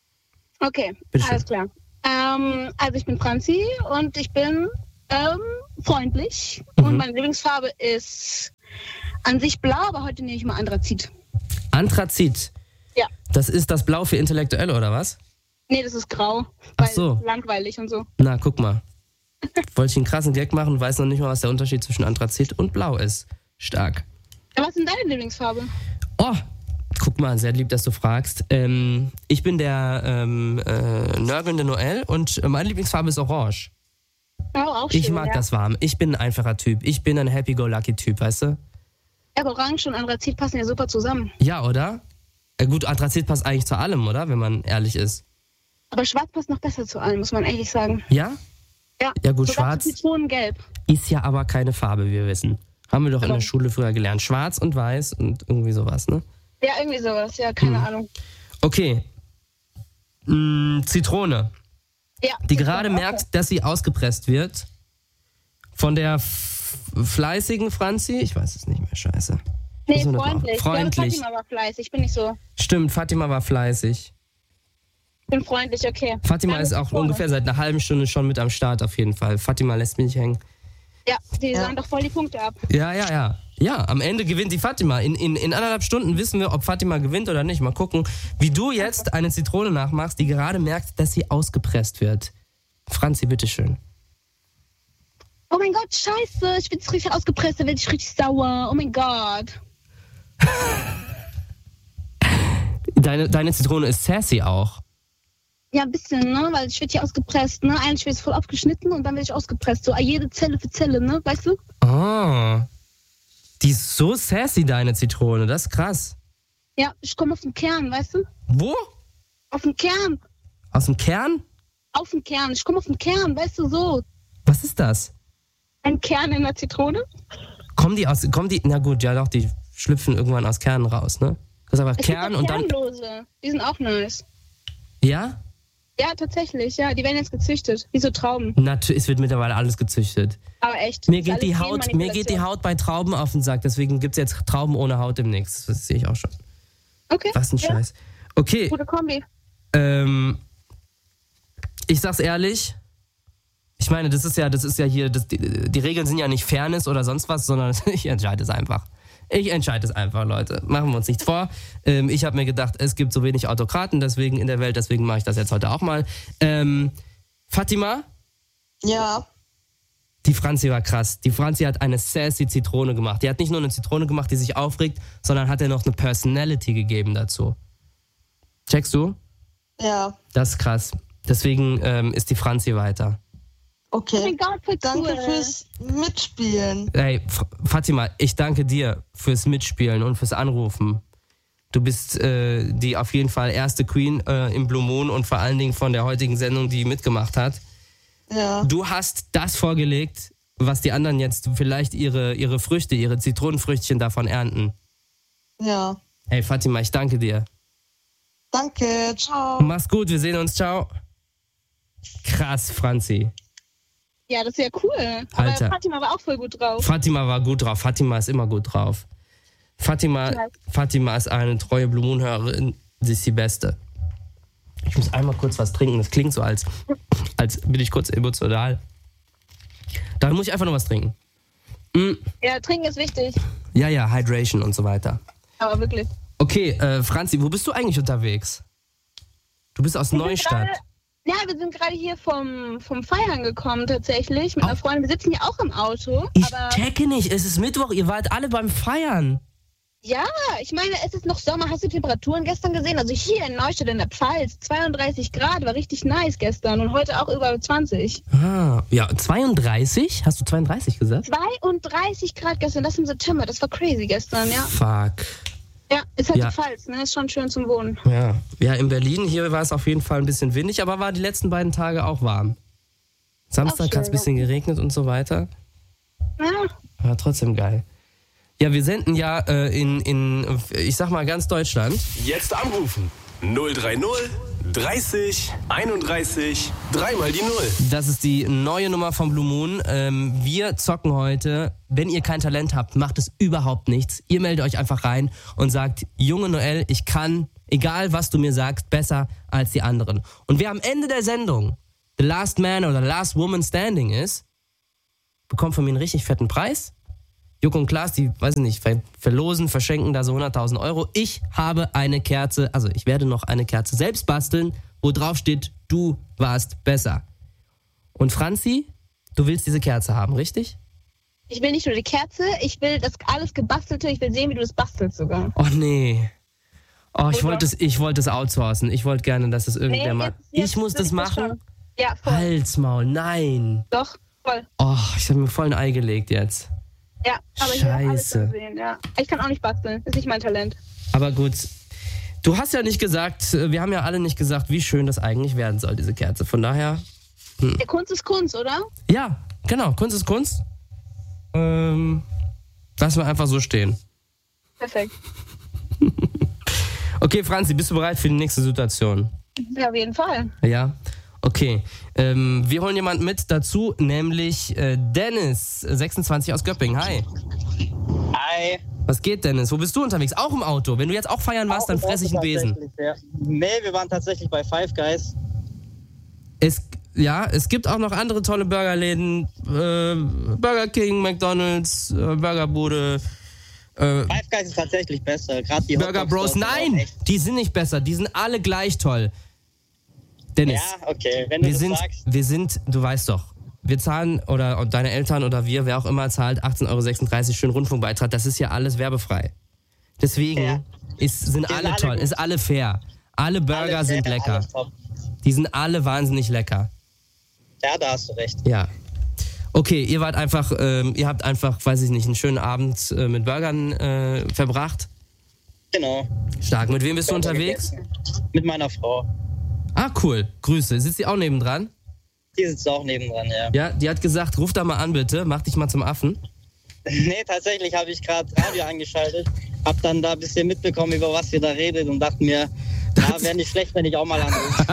Okay, Bitteschön. alles klar. Ähm, also ich bin Franzi und ich bin ähm, freundlich. Mhm. Und meine Lieblingsfarbe ist an sich blau, aber heute nehme ich mal Anthrazit. Anthrazit. Ja. Das ist das Blau für Intellektuelle, oder was? Nee, das ist grau. Ach Weil so. langweilig und so. Na, guck mal. Wollte ich einen krassen Gag machen, weiß noch nicht mal, was der Unterschied zwischen Anthrazit und Blau ist. Stark. Ja, was ist denn deine Lieblingsfarbe? Oh, guck, Guck mal, sehr lieb, dass du fragst. Ähm, ich bin der ähm, äh, nörgelnde Noel und meine Lieblingsfarbe ist orange. Oh, auch schön, Ich mag ja. das warm. Ich bin ein einfacher Typ. Ich bin ein Happy-Go-Lucky-Typ, weißt du? Ja, aber Orange und Anthrazit passen ja super zusammen. Ja, oder? Äh, gut, Anthrazit passt eigentlich zu allem, oder? Wenn man ehrlich ist. Aber Schwarz passt noch besser zu allem, muss man ehrlich sagen. Ja? Ja, Ja gut, sogar Schwarz zu Zitronengelb. ist ja aber keine Farbe, wie wir wissen. Haben wir doch in Genau. der Schule früher gelernt. Schwarz und weiß und irgendwie sowas, ne? Ja, irgendwie sowas, ja, keine Hm. Ahnung. Okay. Mm, Zitrone. Ja, Die Zitrone, gerade okay. merkt, dass sie ausgepresst wird. Von der f- fleißigen Franzi. Ich weiß es nicht mehr, scheiße. Nee, So eine freundlich. Frau. Freundlich. Ich glaube, Fatima war fleißig. Ich bin nicht so. Stimmt, Fatima war fleißig. Ich bin freundlich, okay. Fatima Dann ist auch Zitrone. ungefähr seit einer halben Stunde schon mit am Start auf jeden Fall. Fatima lässt mich nicht hängen. Ja, die Ja. sahen doch voll die Punkte ab. Ja, ja, ja. Ja, am Ende gewinnt die Fatima. In, in, in anderthalb Stunden wissen wir, ob Fatima gewinnt oder nicht. Mal gucken, wie du jetzt eine Zitrone nachmachst, die gerade merkt, dass sie ausgepresst wird. Franzi, bitteschön. Oh mein Gott, scheiße. Ich bin jetzt richtig ausgepresst, da werde ich richtig sauer. Oh mein Gott. Deine, deine Zitrone ist sassy auch. Ja, ein bisschen, ne? Weil ich werde hier ausgepresst, ne? Eigentlich wird es voll aufgeschnitten und dann werde ich ausgepresst. So jede Zelle für Zelle, ne? Weißt du? Oh. Die ist so sassy, deine Zitrone. Das ist krass. Ja, ich komme auf den Kern, weißt du? Wo? Auf den Kern. Aus dem Kern? Auf den Kern. Ich komme auf den Kern, weißt du, so. Was ist das? Ein Kern in der Zitrone. Kommen die aus, kommen die, na gut, ja doch, die schlüpfen irgendwann aus Kernen raus, ne? Das ist aber Es Kern gibt auch und dann, Kernlose. Die sind auch nice. ja? Ja, tatsächlich, ja. Die werden jetzt gezüchtet. Wie so Trauben. Natürlich, es wird mittlerweile alles gezüchtet. Aber echt. Mir das ist geht, alles die Haut, mir geht die Genmanipulation. Haut bei Trauben auf den Sack, deswegen gibt es jetzt Trauben ohne Haut demnächst. Das sehe ich auch schon. Okay. Was ein ja. Scheiß. Okay, Gute Kombi. ähm, ich sag's ehrlich, ich meine, das ist ja, das ist ja hier, das, die, die Regeln sind ja nicht Fairness oder sonst was, sondern ich entscheide es einfach. Ich entscheide es einfach, Leute. Machen wir uns nichts vor. Ähm, ich habe mir gedacht, es gibt so wenig Autokraten deswegen in der Welt, deswegen mache ich das jetzt heute auch mal. Ähm, Fatima? Ja. Die Franzi war krass. Die Franzi hat eine sassy Zitrone gemacht. Die hat nicht nur eine Zitrone gemacht, die sich aufregt, sondern hat ihr noch eine Personality gegeben dazu. Checkst du? Ja. Das ist krass. Deswegen ähm, ist die Franzi weiter. Oh Okay. mein Gott, voll Danke cool. fürs Mitspielen. Ey, F- Fatima, ich danke dir fürs Mitspielen und fürs Anrufen. Du bist äh, die auf jeden Fall erste Queen äh, im Blue Moon und vor allen Dingen von der heutigen Sendung, die mitgemacht hat. Ja. Du hast das vorgelegt, was die anderen jetzt vielleicht ihre, ihre Früchte, ihre Zitronenfrüchtchen davon ernten. Ja. Hey Fatima, ich danke dir. Danke. Ciao. Mach's gut, wir sehen uns, ciao. Krass, Franzi. Ja, das ist ja cool. Aber Alter. Fatima war auch voll gut drauf. Fatima war gut drauf, Fatima ist immer gut drauf. Fatima, Ja. Fatima ist eine treue Blue Moon-Hörerin, sie ist die Beste. Ich muss einmal kurz was trinken, das klingt so, als, als bin ich kurz emotional. Dann muss ich einfach nur was trinken. Mm, Ja, trinken ist wichtig. ja, ja, Hydration und so weiter. Aber wirklich. Okay, äh, Franzi, wo bist du eigentlich unterwegs? Du bist aus Wir sind Neustadt. gerade- Ja, wir sind gerade hier vom, vom Feiern gekommen tatsächlich mit Oh. einer Freundin. Wir sitzen hier auch im Auto. Ich aber checke nicht, es ist Mittwoch, ihr wart alle beim Feiern. ja, ich meine, es ist noch Sommer. Hast du Temperaturen gestern gesehen? Also hier in Neustadt in der Pfalz, zweiunddreißig Grad, war richtig nice gestern und heute auch über zwanzig. Ah, ja, zweiunddreißig? Hast du zweiunddreißig gesagt? zweiunddreißig Grad gestern, das im September, das war crazy gestern, ja. Fuck. Ja, ist halt Ja. die Pfalz, ne? Ist schon schön zum Wohnen. Ja. Ja, in Berlin, hier war es auf jeden Fall ein bisschen windig, aber war die letzten beiden Tage auch warm. Samstag schön, hat es ein bisschen geregnet und so weiter. Ja, War trotzdem geil. Ja, wir senden ja äh, in, in, ich sag mal, ganz Deutschland. Jetzt anrufen. null drei null dreißig einunddreißig dreimal die Null. Das ist die neue Nummer von Blue Moon. Ähm, wir zocken heute. Wenn ihr kein Talent habt, macht es überhaupt nichts. Ihr meldet euch einfach rein und sagt, Junge Noel, ich kann, egal was du mir sagst, besser als die anderen. Und wer am Ende der Sendung The Last Man oder The Last Woman Standing ist, bekommt von mir einen richtig fetten Preis. Joko und Klaas, die, weiß ich nicht, ver- verlosen, verschenken da so hunderttausend Euro. Ich habe eine Kerze, also ich werde noch eine Kerze selbst basteln, wo drauf steht, du warst besser. Und Franzi, du willst diese Kerze haben, richtig? ich will nicht nur die Kerze, ich will das alles Gebastelte, ich will sehen, wie du das bastelst sogar. Oh nee. Oh, ich wollte es ich wollte es outsourcen. Ich wollte gerne, dass es irgendwer Nee, macht. jetzt- jetzt Ich muss will das ich das machen? schon. Ja, voll. Halsmaul, nein. Doch, voll. Oh, ich habe mir voll ein Ei gelegt jetzt. Ja, aber ich habe alles Scheiße. gesehen, ja. Ich kann auch nicht basteln, ist nicht mein Talent. Aber gut, du hast ja nicht gesagt, wir haben ja alle nicht gesagt, wie schön das eigentlich werden soll, diese Kerze. Von daher, Ja, Kunst ist Kunst, oder? ja, genau, Kunst ist Kunst. Ähm, lassen wir einfach so stehen. Perfekt. Okay, Franzi, bist du bereit für die nächste Situation? Ja, auf jeden Fall. Ja? Okay. Ähm, wir holen jemanden mit dazu, nämlich äh, Dennis, sechsundzwanzig aus Göppingen. Hi. Hi. Was geht, Dennis? Wo bist du unterwegs? Auch im Auto. Wenn du jetzt auch feiern warst, dann fress ich einen Besen. Tatsächlich, Ja. Nee, wir waren tatsächlich bei Five Guys. Es, ja, es gibt auch noch andere tolle Burgerläden. Äh, Burger King, McDonald's, äh, Burgerbude. Äh, Five Guys ist tatsächlich besser. Gerade die Burger Hotdogs Bros. dort sind auch Nein, echt- die sind nicht besser. Die sind alle gleich toll. Dennis, Ja, okay, wenn du wir das sind, sagst. wir sind, du weißt doch, wir zahlen, oder und deine Eltern oder wir, wer auch immer zahlt, achtzehn Euro sechsunddreißig für einen Rundfunkbeitrag. Das ist ja alles werbefrei. Deswegen Ja. ist, sind Die sind alle alle toll, gut. ist alle fair. Alle Burger Alles sind fair, lecker. alles top. Die sind alle wahnsinnig lecker. Ja, da hast du recht. Ja. Okay, ihr wart einfach, ähm, ihr habt einfach, weiß ich nicht, einen schönen Abend äh, mit Burgern äh, verbracht. Genau. Stark. Mit wem bist du Burger unterwegs? gegessen. Mit meiner Frau. Ah, cool. Grüße. Sitzt die auch nebendran? Die sitzt auch nebendran, ja. Ja, die hat gesagt, ruf da mal an bitte, mach dich mal zum Affen. Nee, tatsächlich habe ich gerade Radio angeschaltet, hab dann da ein bisschen mitbekommen, über was ihr da redet und dachte mir, ja, wäre nicht schlecht, wenn ich auch mal anrufe.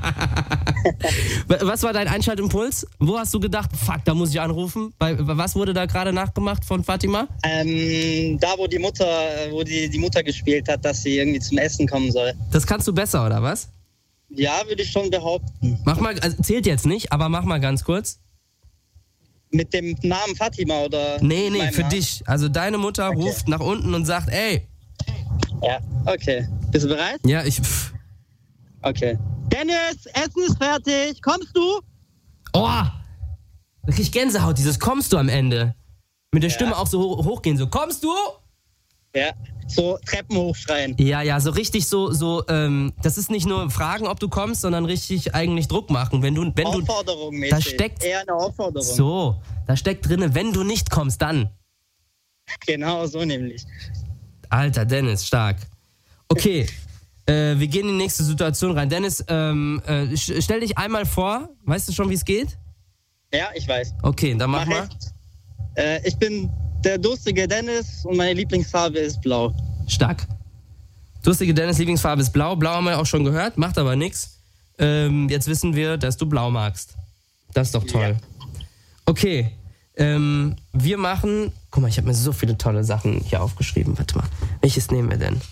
Was war dein Einschaltimpuls? Wo hast du gedacht, fuck, da muss ich anrufen? Bei, was wurde da gerade nachgemacht von Fatima? Ähm, da, wo die Mutter, wo die, die Mutter gespielt hat, dass sie irgendwie zum Essen kommen soll. Das kannst du besser, oder was? Ja, würde ich schon behaupten. Mach mal, also zählt jetzt nicht, aber mach mal ganz kurz. Mit dem Namen Fatima oder? Nee, mit nee, meinem für Namen? dich. Also deine Mutter Okay. ruft nach unten und sagt, ey, Ja, okay. Bist du bereit? ja, ich, pff, Okay. Dennis, Essen ist fertig. Kommst du? oh, da krieg ich Gänsehaut, dieses kommst du am Ende. Mit der Ja. Stimme auch so ho- hochgehen, so kommst du? Ja. So Treppen hochschreien. Ja, ja, so richtig so, so, ähm, das ist nicht nur fragen, ob du kommst, sondern richtig eigentlich Druck machen. Wenn du, wenn du, Aufforderung mäßig. da steckt- Eher eine Aufforderung. so, da steckt drinne, wenn du nicht kommst, dann. Genau, so nämlich. Alter, Dennis, stark. Okay, äh, wir gehen in die nächste Situation rein. Dennis, ähm, äh, sch- stell dich einmal vor. Weißt du schon, wie es geht? Ja, ich weiß. Okay, dann mach, Mach mal. ich. Äh, ich bin der durstige Dennis und meine Lieblingsfarbe ist blau. Stark. Durstige Dennis, Lieblingsfarbe ist blau. Blau haben wir auch schon gehört, macht aber nichts. Ähm, jetzt wissen wir, dass du blau magst. Das ist doch toll. Okay, ähm, wir machen... Guck mal, ich habe mir so viele tolle Sachen hier aufgeschrieben. Warte mal, welches nehmen wir denn?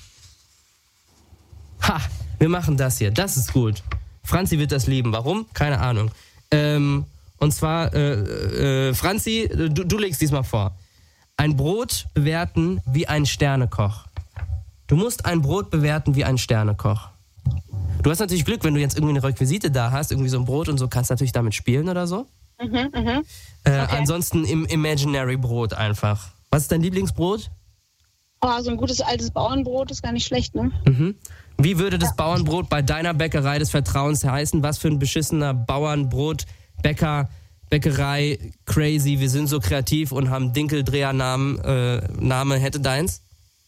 Ha, wir machen das hier. Das ist gut. Franzi wird das lieben. Warum? Keine Ahnung. Ähm, und zwar, äh, äh, Franzi, du, du legst diesmal vor. Ein Brot bewerten wie ein Sternekoch. Du musst ein Brot bewerten wie ein Sternekoch. Du hast natürlich Glück, wenn du jetzt irgendwie eine Requisite da hast, irgendwie so ein Brot und so, kannst natürlich damit spielen oder so. Mhm, mhm. Äh, Ansonsten im Imaginary Brot einfach. Was ist dein Lieblingsbrot? Oh, so ein gutes altes Bauernbrot ist gar nicht schlecht, ne? Mhm. Wie würde das Bauernbrot bei deiner Bäckerei des Vertrauens heißen? Was für ein beschissener Bauernbrot, Bäcker, Bäckerei, crazy, wir sind so kreativ und haben Dinkeldrehernamen, äh, Name hätte deins?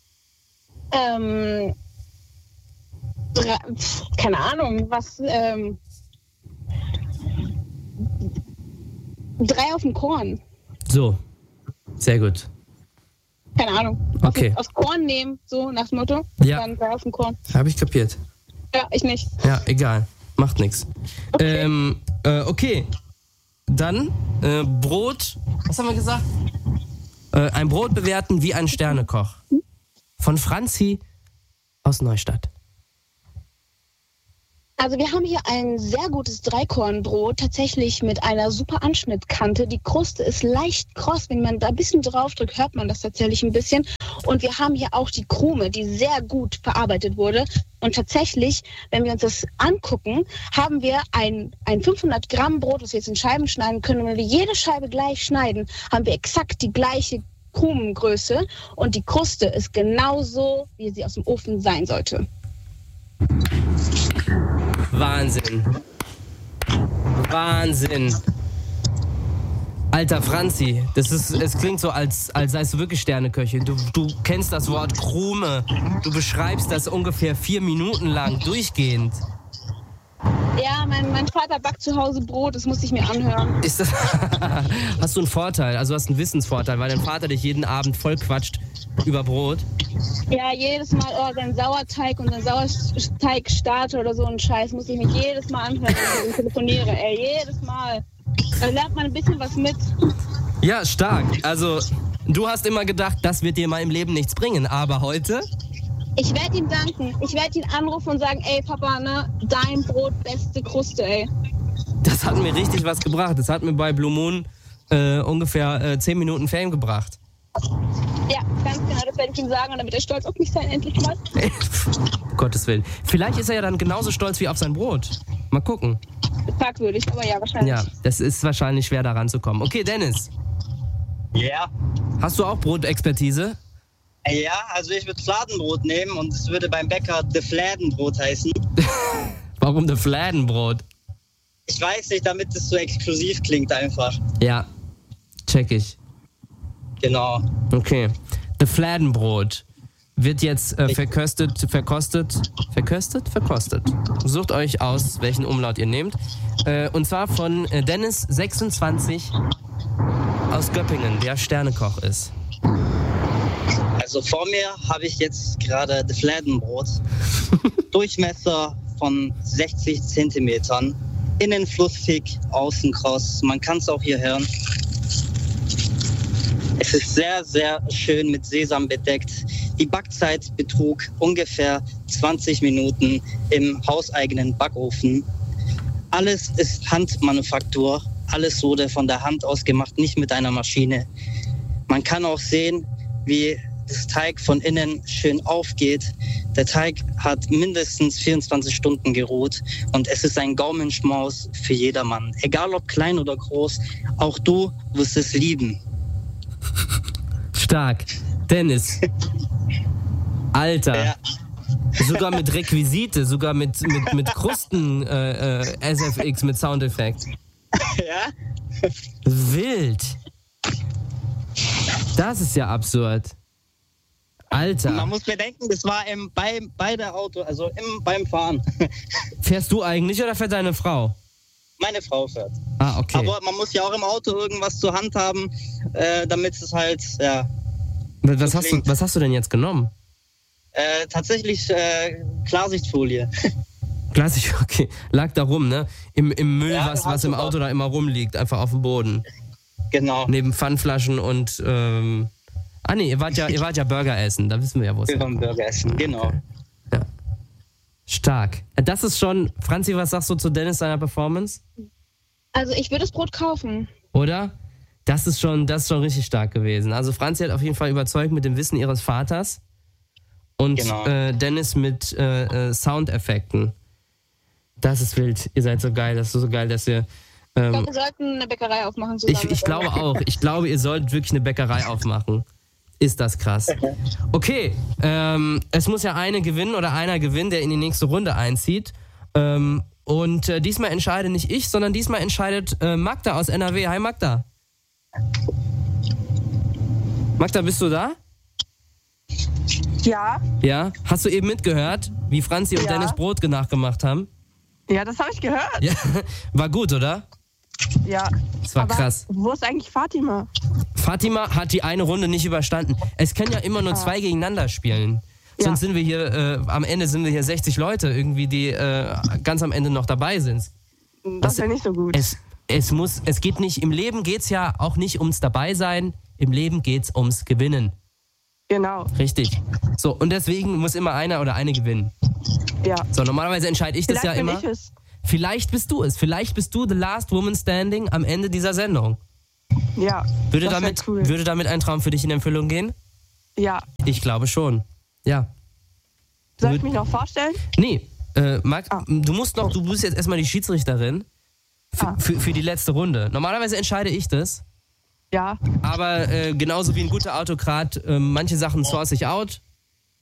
Ähm, drei, pf, keine Ahnung, was, ähm, drei auf dem Korn. So, sehr gut. Keine Ahnung. Okay. Aus, aus Korn nehmen, so nach dem Motto. Ja. Dann drei auf dem Korn. Habe ich kapiert. Ja, ich nicht. Ja, egal. Macht nichts. Okay. Ähm, äh, okay. Dann äh, Brot. Was haben wir gesagt? Äh, ein Brot bewerten wie ein Sternekoch. Von Franzi aus Neustadt. Also wir haben hier ein sehr gutes Dreikornbrot, tatsächlich mit einer super Anschnittkante. Die Kruste ist leicht kross, wenn man da ein bisschen draufdrückt, hört man das tatsächlich ein bisschen. Und wir haben hier auch die Krume, die sehr gut verarbeitet wurde. Und tatsächlich, wenn wir uns das angucken, haben wir ein, ein fünfhundert Gramm Brot, das wir jetzt in Scheiben schneiden können. Und wenn wir jede Scheibe gleich schneiden, haben wir exakt die gleiche Krumengröße. Und die Kruste ist genauso, wie sie aus dem Ofen sein sollte. Wahnsinn. Wahnsinn. Alter Franzi, das ist, es klingt so, als, als seist du wirklich Sterneköchin. Du, du kennst das Wort Krume. Du beschreibst das ungefähr vier Minuten lang durchgehend. Ja, mein, mein Vater backt zu Hause Brot, das muss ich mir anhören. Ist das hast du einen Vorteil, also hast einen Wissensvorteil, weil dein Vater dich jeden Abend voll quatscht über Brot? Ja, jedes Mal, oh, sein Sauerteig und sein Sauerteigstarter oder so ein Scheiß muss ich mir jedes Mal anhören, wenn ich telefoniere, ey, jedes Mal. Da lernt man ein bisschen was mit. Ja, stark. Also, du hast immer gedacht, das wird dir mal im Leben nichts bringen, aber heute? Ich werde ihm danken. Ich werde ihn anrufen und sagen, ey Papa, ne, dein Brot, beste Kruste, ey. Das hat mir richtig was gebracht. Das hat mir bei Blue Moon äh, ungefähr äh, zehn Minuten Fame gebracht. Ja, ganz genau, das werde ich ihm sagen und dann wird er stolz auf mich sein, endlich mal. Um Gottes Willen. Vielleicht ist er ja dann genauso stolz wie auf sein Brot. Mal gucken. Fragwürdig, aber ja, wahrscheinlich. Ja, das ist wahrscheinlich schwer, da ranzukommen. Okay, Dennis. Ja. Yeah. Hast du auch Brotexpertise? Ja, also ich würde Fladenbrot nehmen und es würde beim Bäcker de Fladenbrot heißen. Warum de Fladenbrot? Ich weiß nicht, damit es so exklusiv klingt einfach. Ja, check ich. Genau. Okay. De Fladenbrot wird jetzt äh, verköstet, verkostet, verköstet, verkostet. Sucht euch aus, welchen Umlaut ihr nehmt. Äh, und zwar von äh, Dennis sechsundzwanzig aus Göppingen, der Sternekoch ist. Also vor mir habe ich jetzt gerade das Fladenbrot. Durchmesser von sechzig Zentimetern. Innen fluffig, außen kross. Man kann es auch hier hören. Es ist sehr, sehr schön mit Sesam bedeckt. Die Backzeit betrug ungefähr zwanzig Minuten im hauseigenen Backofen. Alles ist Handmanufaktur. Alles wurde von der Hand aus gemacht, nicht mit einer Maschine. Man kann auch sehen, wie das Teig von innen schön aufgeht. Der Teig hat mindestens vierundzwanzig Stunden geruht und es ist ein Gaumenschmaus für jedermann. Egal ob klein oder groß, auch du wirst es lieben. Stark. Dennis. Alter. Ja. Sogar mit Requisite, sogar mit, mit, mit Krusten äh, äh, S F X, mit Soundeffekt. Ja? Wild. Das ist ja absurd. Alter. Man muss bedenken, das war im, bei, bei der Auto, also im, beim Fahren. Fährst du eigentlich oder fährt deine Frau? Meine Frau fährt. Ah, okay. Aber man muss ja auch im Auto irgendwas zur Hand haben, äh, damit es halt, ja. Was, so hast du, was hast du denn jetzt genommen? Äh, tatsächlich äh, Klarsichtfolie. Klassisch, okay. Lag da rum, ne? Im, im Müll, Ja, was, was im Auto da immer rumliegt, einfach auf dem Boden. Genau. Neben Pfannflaschen und, ähm... Ah nee, ihr wart ja, ihr wart ja Burger essen, da wissen wir ja, wo es Wir waren Burger essen, genau. Ja. Stark. Das ist schon, Franzi, was sagst du zu Dennis seiner Performance? Also ich würde das Brot kaufen. Oder? Das ist schon, das ist schon richtig stark gewesen. Also Franzi hat auf jeden Fall überzeugt mit dem Wissen ihres Vaters und Genau. äh, Dennis mit äh, äh, Soundeffekten. Das ist wild. Ihr seid so geil, das ist so geil, dass ihr... Ich Ähm, glaube, wir sollten eine Bäckerei aufmachen zusammen. ich, ich glaube auch. Ich glaube, ihr sollt wirklich eine Bäckerei aufmachen. Ist das krass. Okay, ähm, es muss ja eine gewinnen oder einer gewinnen, der in die nächste Runde einzieht. Ähm, und äh, diesmal entscheide nicht ich, sondern diesmal entscheidet äh, Magda aus N R W. Hi Magda. Magda, bist du da? Ja, Ja? Hast du eben mitgehört, wie Franzi und Ja. Dennis Brot nachgemacht haben? ja, das habe ich gehört. Ja, war gut, oder? Ja. Das war Aber krass. Wo ist eigentlich Fatima? Fatima hat die eine Runde nicht überstanden. Es können ja immer nur zwei gegeneinander spielen. Ja. Sonst sind wir hier, äh, am Ende sind wir hier sechzig Leute irgendwie, die äh, ganz am Ende noch dabei sind. Das wäre nicht so gut. Es, es muss, es geht nicht, im Leben geht's ja auch nicht ums Dabeisein, im Leben geht's ums Gewinnen. Genau, Richtig. So, und deswegen muss immer einer oder eine gewinnen. ja. So, normalerweise entscheide ich das Vielleicht ja bin immer. ich es. Vielleicht bist du es. Vielleicht bist du the last woman standing am Ende dieser Sendung. Ja. Würde das wär damit, cool. würde damit ein Traum für dich in Erfüllung gehen? Ja. Ich glaube schon. Ja. Soll ich mich noch vorstellen? Nee, äh, Marc, Ah. du musst noch, du bist jetzt erstmal die Schiedsrichterin für, Ah. für, für die letzte Runde. Normalerweise entscheide ich das, Ja. aber äh, genauso wie ein guter Autokrat, äh, manche Sachen source ich out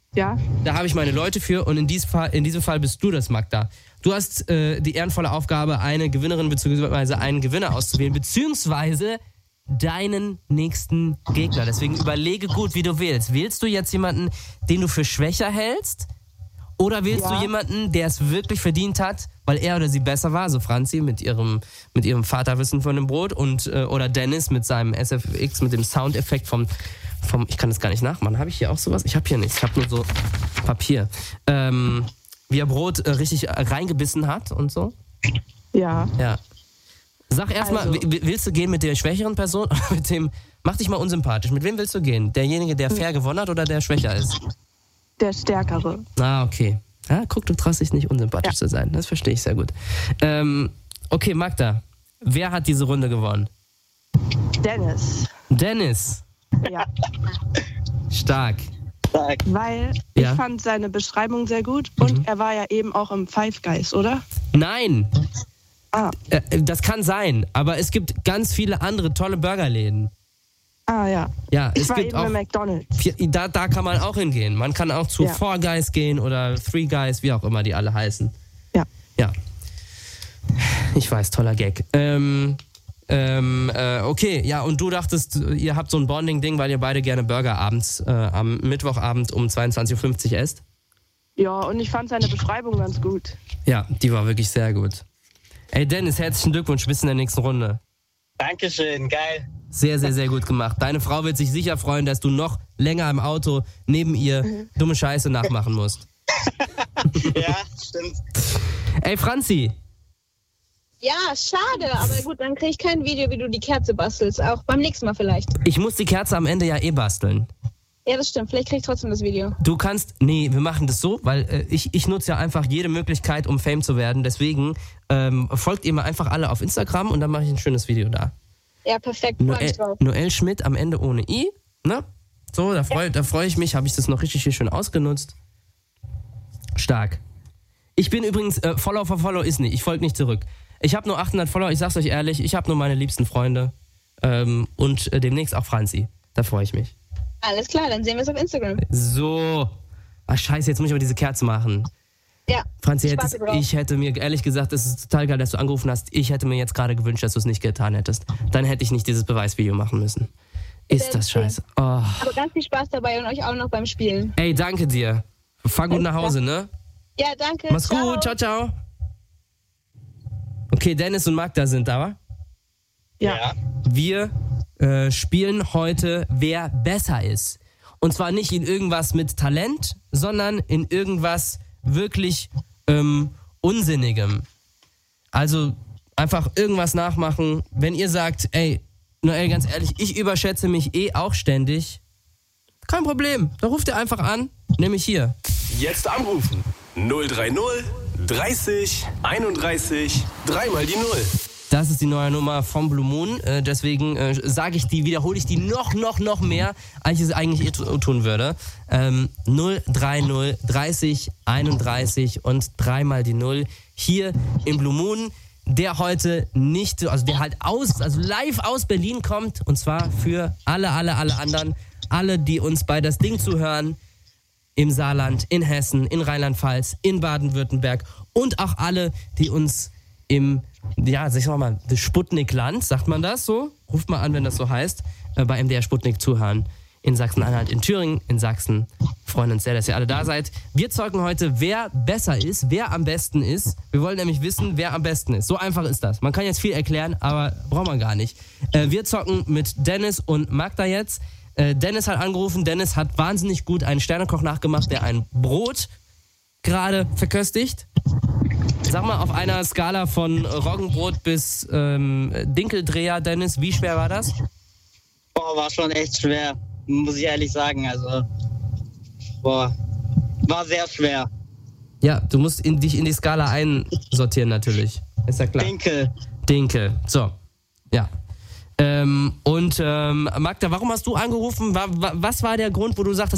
Ja. Da habe ich meine Leute für und in, dies Fall, in diesem Fall bist du das, Magda. Du hast äh, die ehrenvolle Aufgabe, eine Gewinnerin bzw. einen Gewinner auszuwählen, beziehungsweise deinen nächsten Gegner. Deswegen überlege gut, wie du wählst. Wählst du jetzt jemanden, den du für schwächer hältst? Oder wählst Ja. du jemanden, der es wirklich verdient hat, weil er oder sie besser war? So Franzi mit ihrem, mit ihrem Vaterwissen von dem Brot und äh, oder Dennis mit seinem S F X, mit dem Soundeffekt vom, vom ich kann das gar nicht nachmachen. Habe ich hier auch sowas? Ich habe hier nichts. Ich habe nur so Papier. Ähm, wie er Brot äh, richtig äh, reingebissen hat und so. Ja. Ja. Sag erstmal, Also- w- willst du gehen mit der schwächeren Person oder mit dem, mach dich mal unsympathisch. Mit wem willst du gehen? Derjenige, der fair gewonnen hat oder der schwächer ist? Der Stärkere. Ah, okay. Ja, guck, du traust dich nicht unsympathisch Ja. zu sein. Das verstehe ich sehr gut. Ähm, okay, Magda, wer hat diese Runde gewonnen? Dennis. Dennis. Ja. Stark. Sag. Weil Ja. ich fand seine Beschreibung sehr gut und er war ja eben auch im Five Guys, oder? Nein, Ah, äh, das kann sein, aber es gibt ganz viele andere tolle Burgerläden. ah ja. Ja, Ich es war gibt eben auch. im McDonald's. Vier- Da, da kann man auch hingehen. Man kann auch zu Ja. Four Guys gehen oder Three Guys, wie auch immer die alle heißen. Ja. Ja. Ich weiß, toller Gag. Ähm, ähm, äh, okay, ja, und du dachtest, ihr habt so ein Bonding-Ding, weil ihr beide gerne Burger abends, äh, am Mittwochabend um zweiundzwanzig Uhr fünfzig esst? Ja, und ich fand seine Beschreibung ganz gut. Ja, die war wirklich sehr gut. Ey, Dennis, herzlichen Glückwunsch, bis in der nächsten Runde. Dankeschön, geil. Sehr, sehr, sehr gut gemacht. Deine Frau wird sich sicher freuen, dass du noch länger im Auto neben ihr dumme Scheiße nachmachen musst. Ja, stimmt. Ey, Franzi, Ja, schade, aber gut, dann kriege ich kein Video, wie du die Kerze bastelst. Auch beim nächsten Mal vielleicht. ich muss die Kerze am Ende ja eh basteln. Ja, das stimmt. Vielleicht kriege ich trotzdem das Video. Du kannst, nee, wir machen das so, weil äh, ich, ich nutze ja einfach jede Möglichkeit, um Fame zu werden. Deswegen ähm, folgt ihr mir einfach alle auf Instagram und dann mache ich ein schönes Video da. Ja, perfekt. Freu Noel, mich drauf. Noel Schmidt am Ende ohne I, ne? So, da freue da freu ich mich, habe ich das noch richtig hier schön ausgenutzt. Stark. Ich bin übrigens, äh, Follow for Follow ist nicht, ich folge nicht zurück. Ich habe nur achthundert Follower, ich sag's euch ehrlich, ich habe nur meine liebsten Freunde ähm, und äh, demnächst auch Franzi. Da freue ich mich. Alles klar, dann sehen wir es auf Instagram. So. Ach scheiße, jetzt muss ich aber diese Kerze machen. Ja. Franzi, Ich hättest, warte drauf. ich hätte mir, ehrlich gesagt, es ist total geil, dass du angerufen hast. Ich hätte mir jetzt gerade gewünscht, dass du es nicht getan hättest. Dann hätte ich nicht dieses Beweisvideo machen müssen. Ist das scheiße. Oh. Aber ganz viel Spaß dabei und euch auch noch beim Spielen. Ey, danke dir. Fahr gut nach Hause, ne? Ja, danke. Mach's gut. Ciao, ciao. Okay, Dennis und Magda sind da. Ja. Wir äh, spielen heute, wer besser ist. Und zwar nicht in irgendwas mit Talent, sondern in irgendwas wirklich ähm, Unsinnigem. Also einfach irgendwas nachmachen. Wenn ihr sagt, ey, Noel, ganz ehrlich, ich überschätze mich eh auch ständig. Kein Problem. Da ruft ihr einfach an, nämlich hier. Jetzt anrufen. null drei null dreißig einunddreißig dreimal die Null. Das ist die neue Nummer vom Blue Moon. Äh, deswegen äh, sage ich die, wiederhole ich die noch, noch, noch mehr, als ich es eigentlich eh tu- tun würde. Ähm, null drei null dreißig einunddreißig und dreimal die Null hier im Blue Moon, der heute nicht, also der halt aus, also live aus Berlin kommt und zwar für alle, alle, alle anderen, alle, die uns bei das Ding zuhören, im Saarland, in Hessen, in Rheinland-Pfalz, in Baden-Württemberg und auch alle, die uns im, ja, sag ich mal, das Sputnik-Land, sagt man das so? Ruft mal an, wenn das so heißt, äh, bei M D R Sputnik zuhören. In Sachsen-Anhalt, in Thüringen, in Sachsen. Wir freuen uns sehr, dass ihr alle da seid. Wir zeugen heute, wer besser ist, wer am besten ist. Wir wollen nämlich wissen, wer am besten ist. So einfach ist das. Man kann jetzt viel erklären, aber braucht man gar nicht. Äh, wir zocken mit Dennis und Magda jetzt. Äh, Dennis hat angerufen. Dennis hat wahnsinnig gut einen Sternekoch nachgemacht, der ein Brot gerade verköstigt. Sag mal, auf einer Skala von Roggenbrot bis ähm, Dinkeldreher, Dennis, wie schwer war das? Boah, war schon echt schwer, muss ich ehrlich sagen. Also, boah, war sehr schwer. Ja, du musst in, dich in die Skala einsortieren natürlich. Ist ja klar. Dinkel. Dinkel. So, ja. Ähm, und ähm, Magda, warum hast du angerufen? Wa- wa- Was war der Grund, wo du sagtest,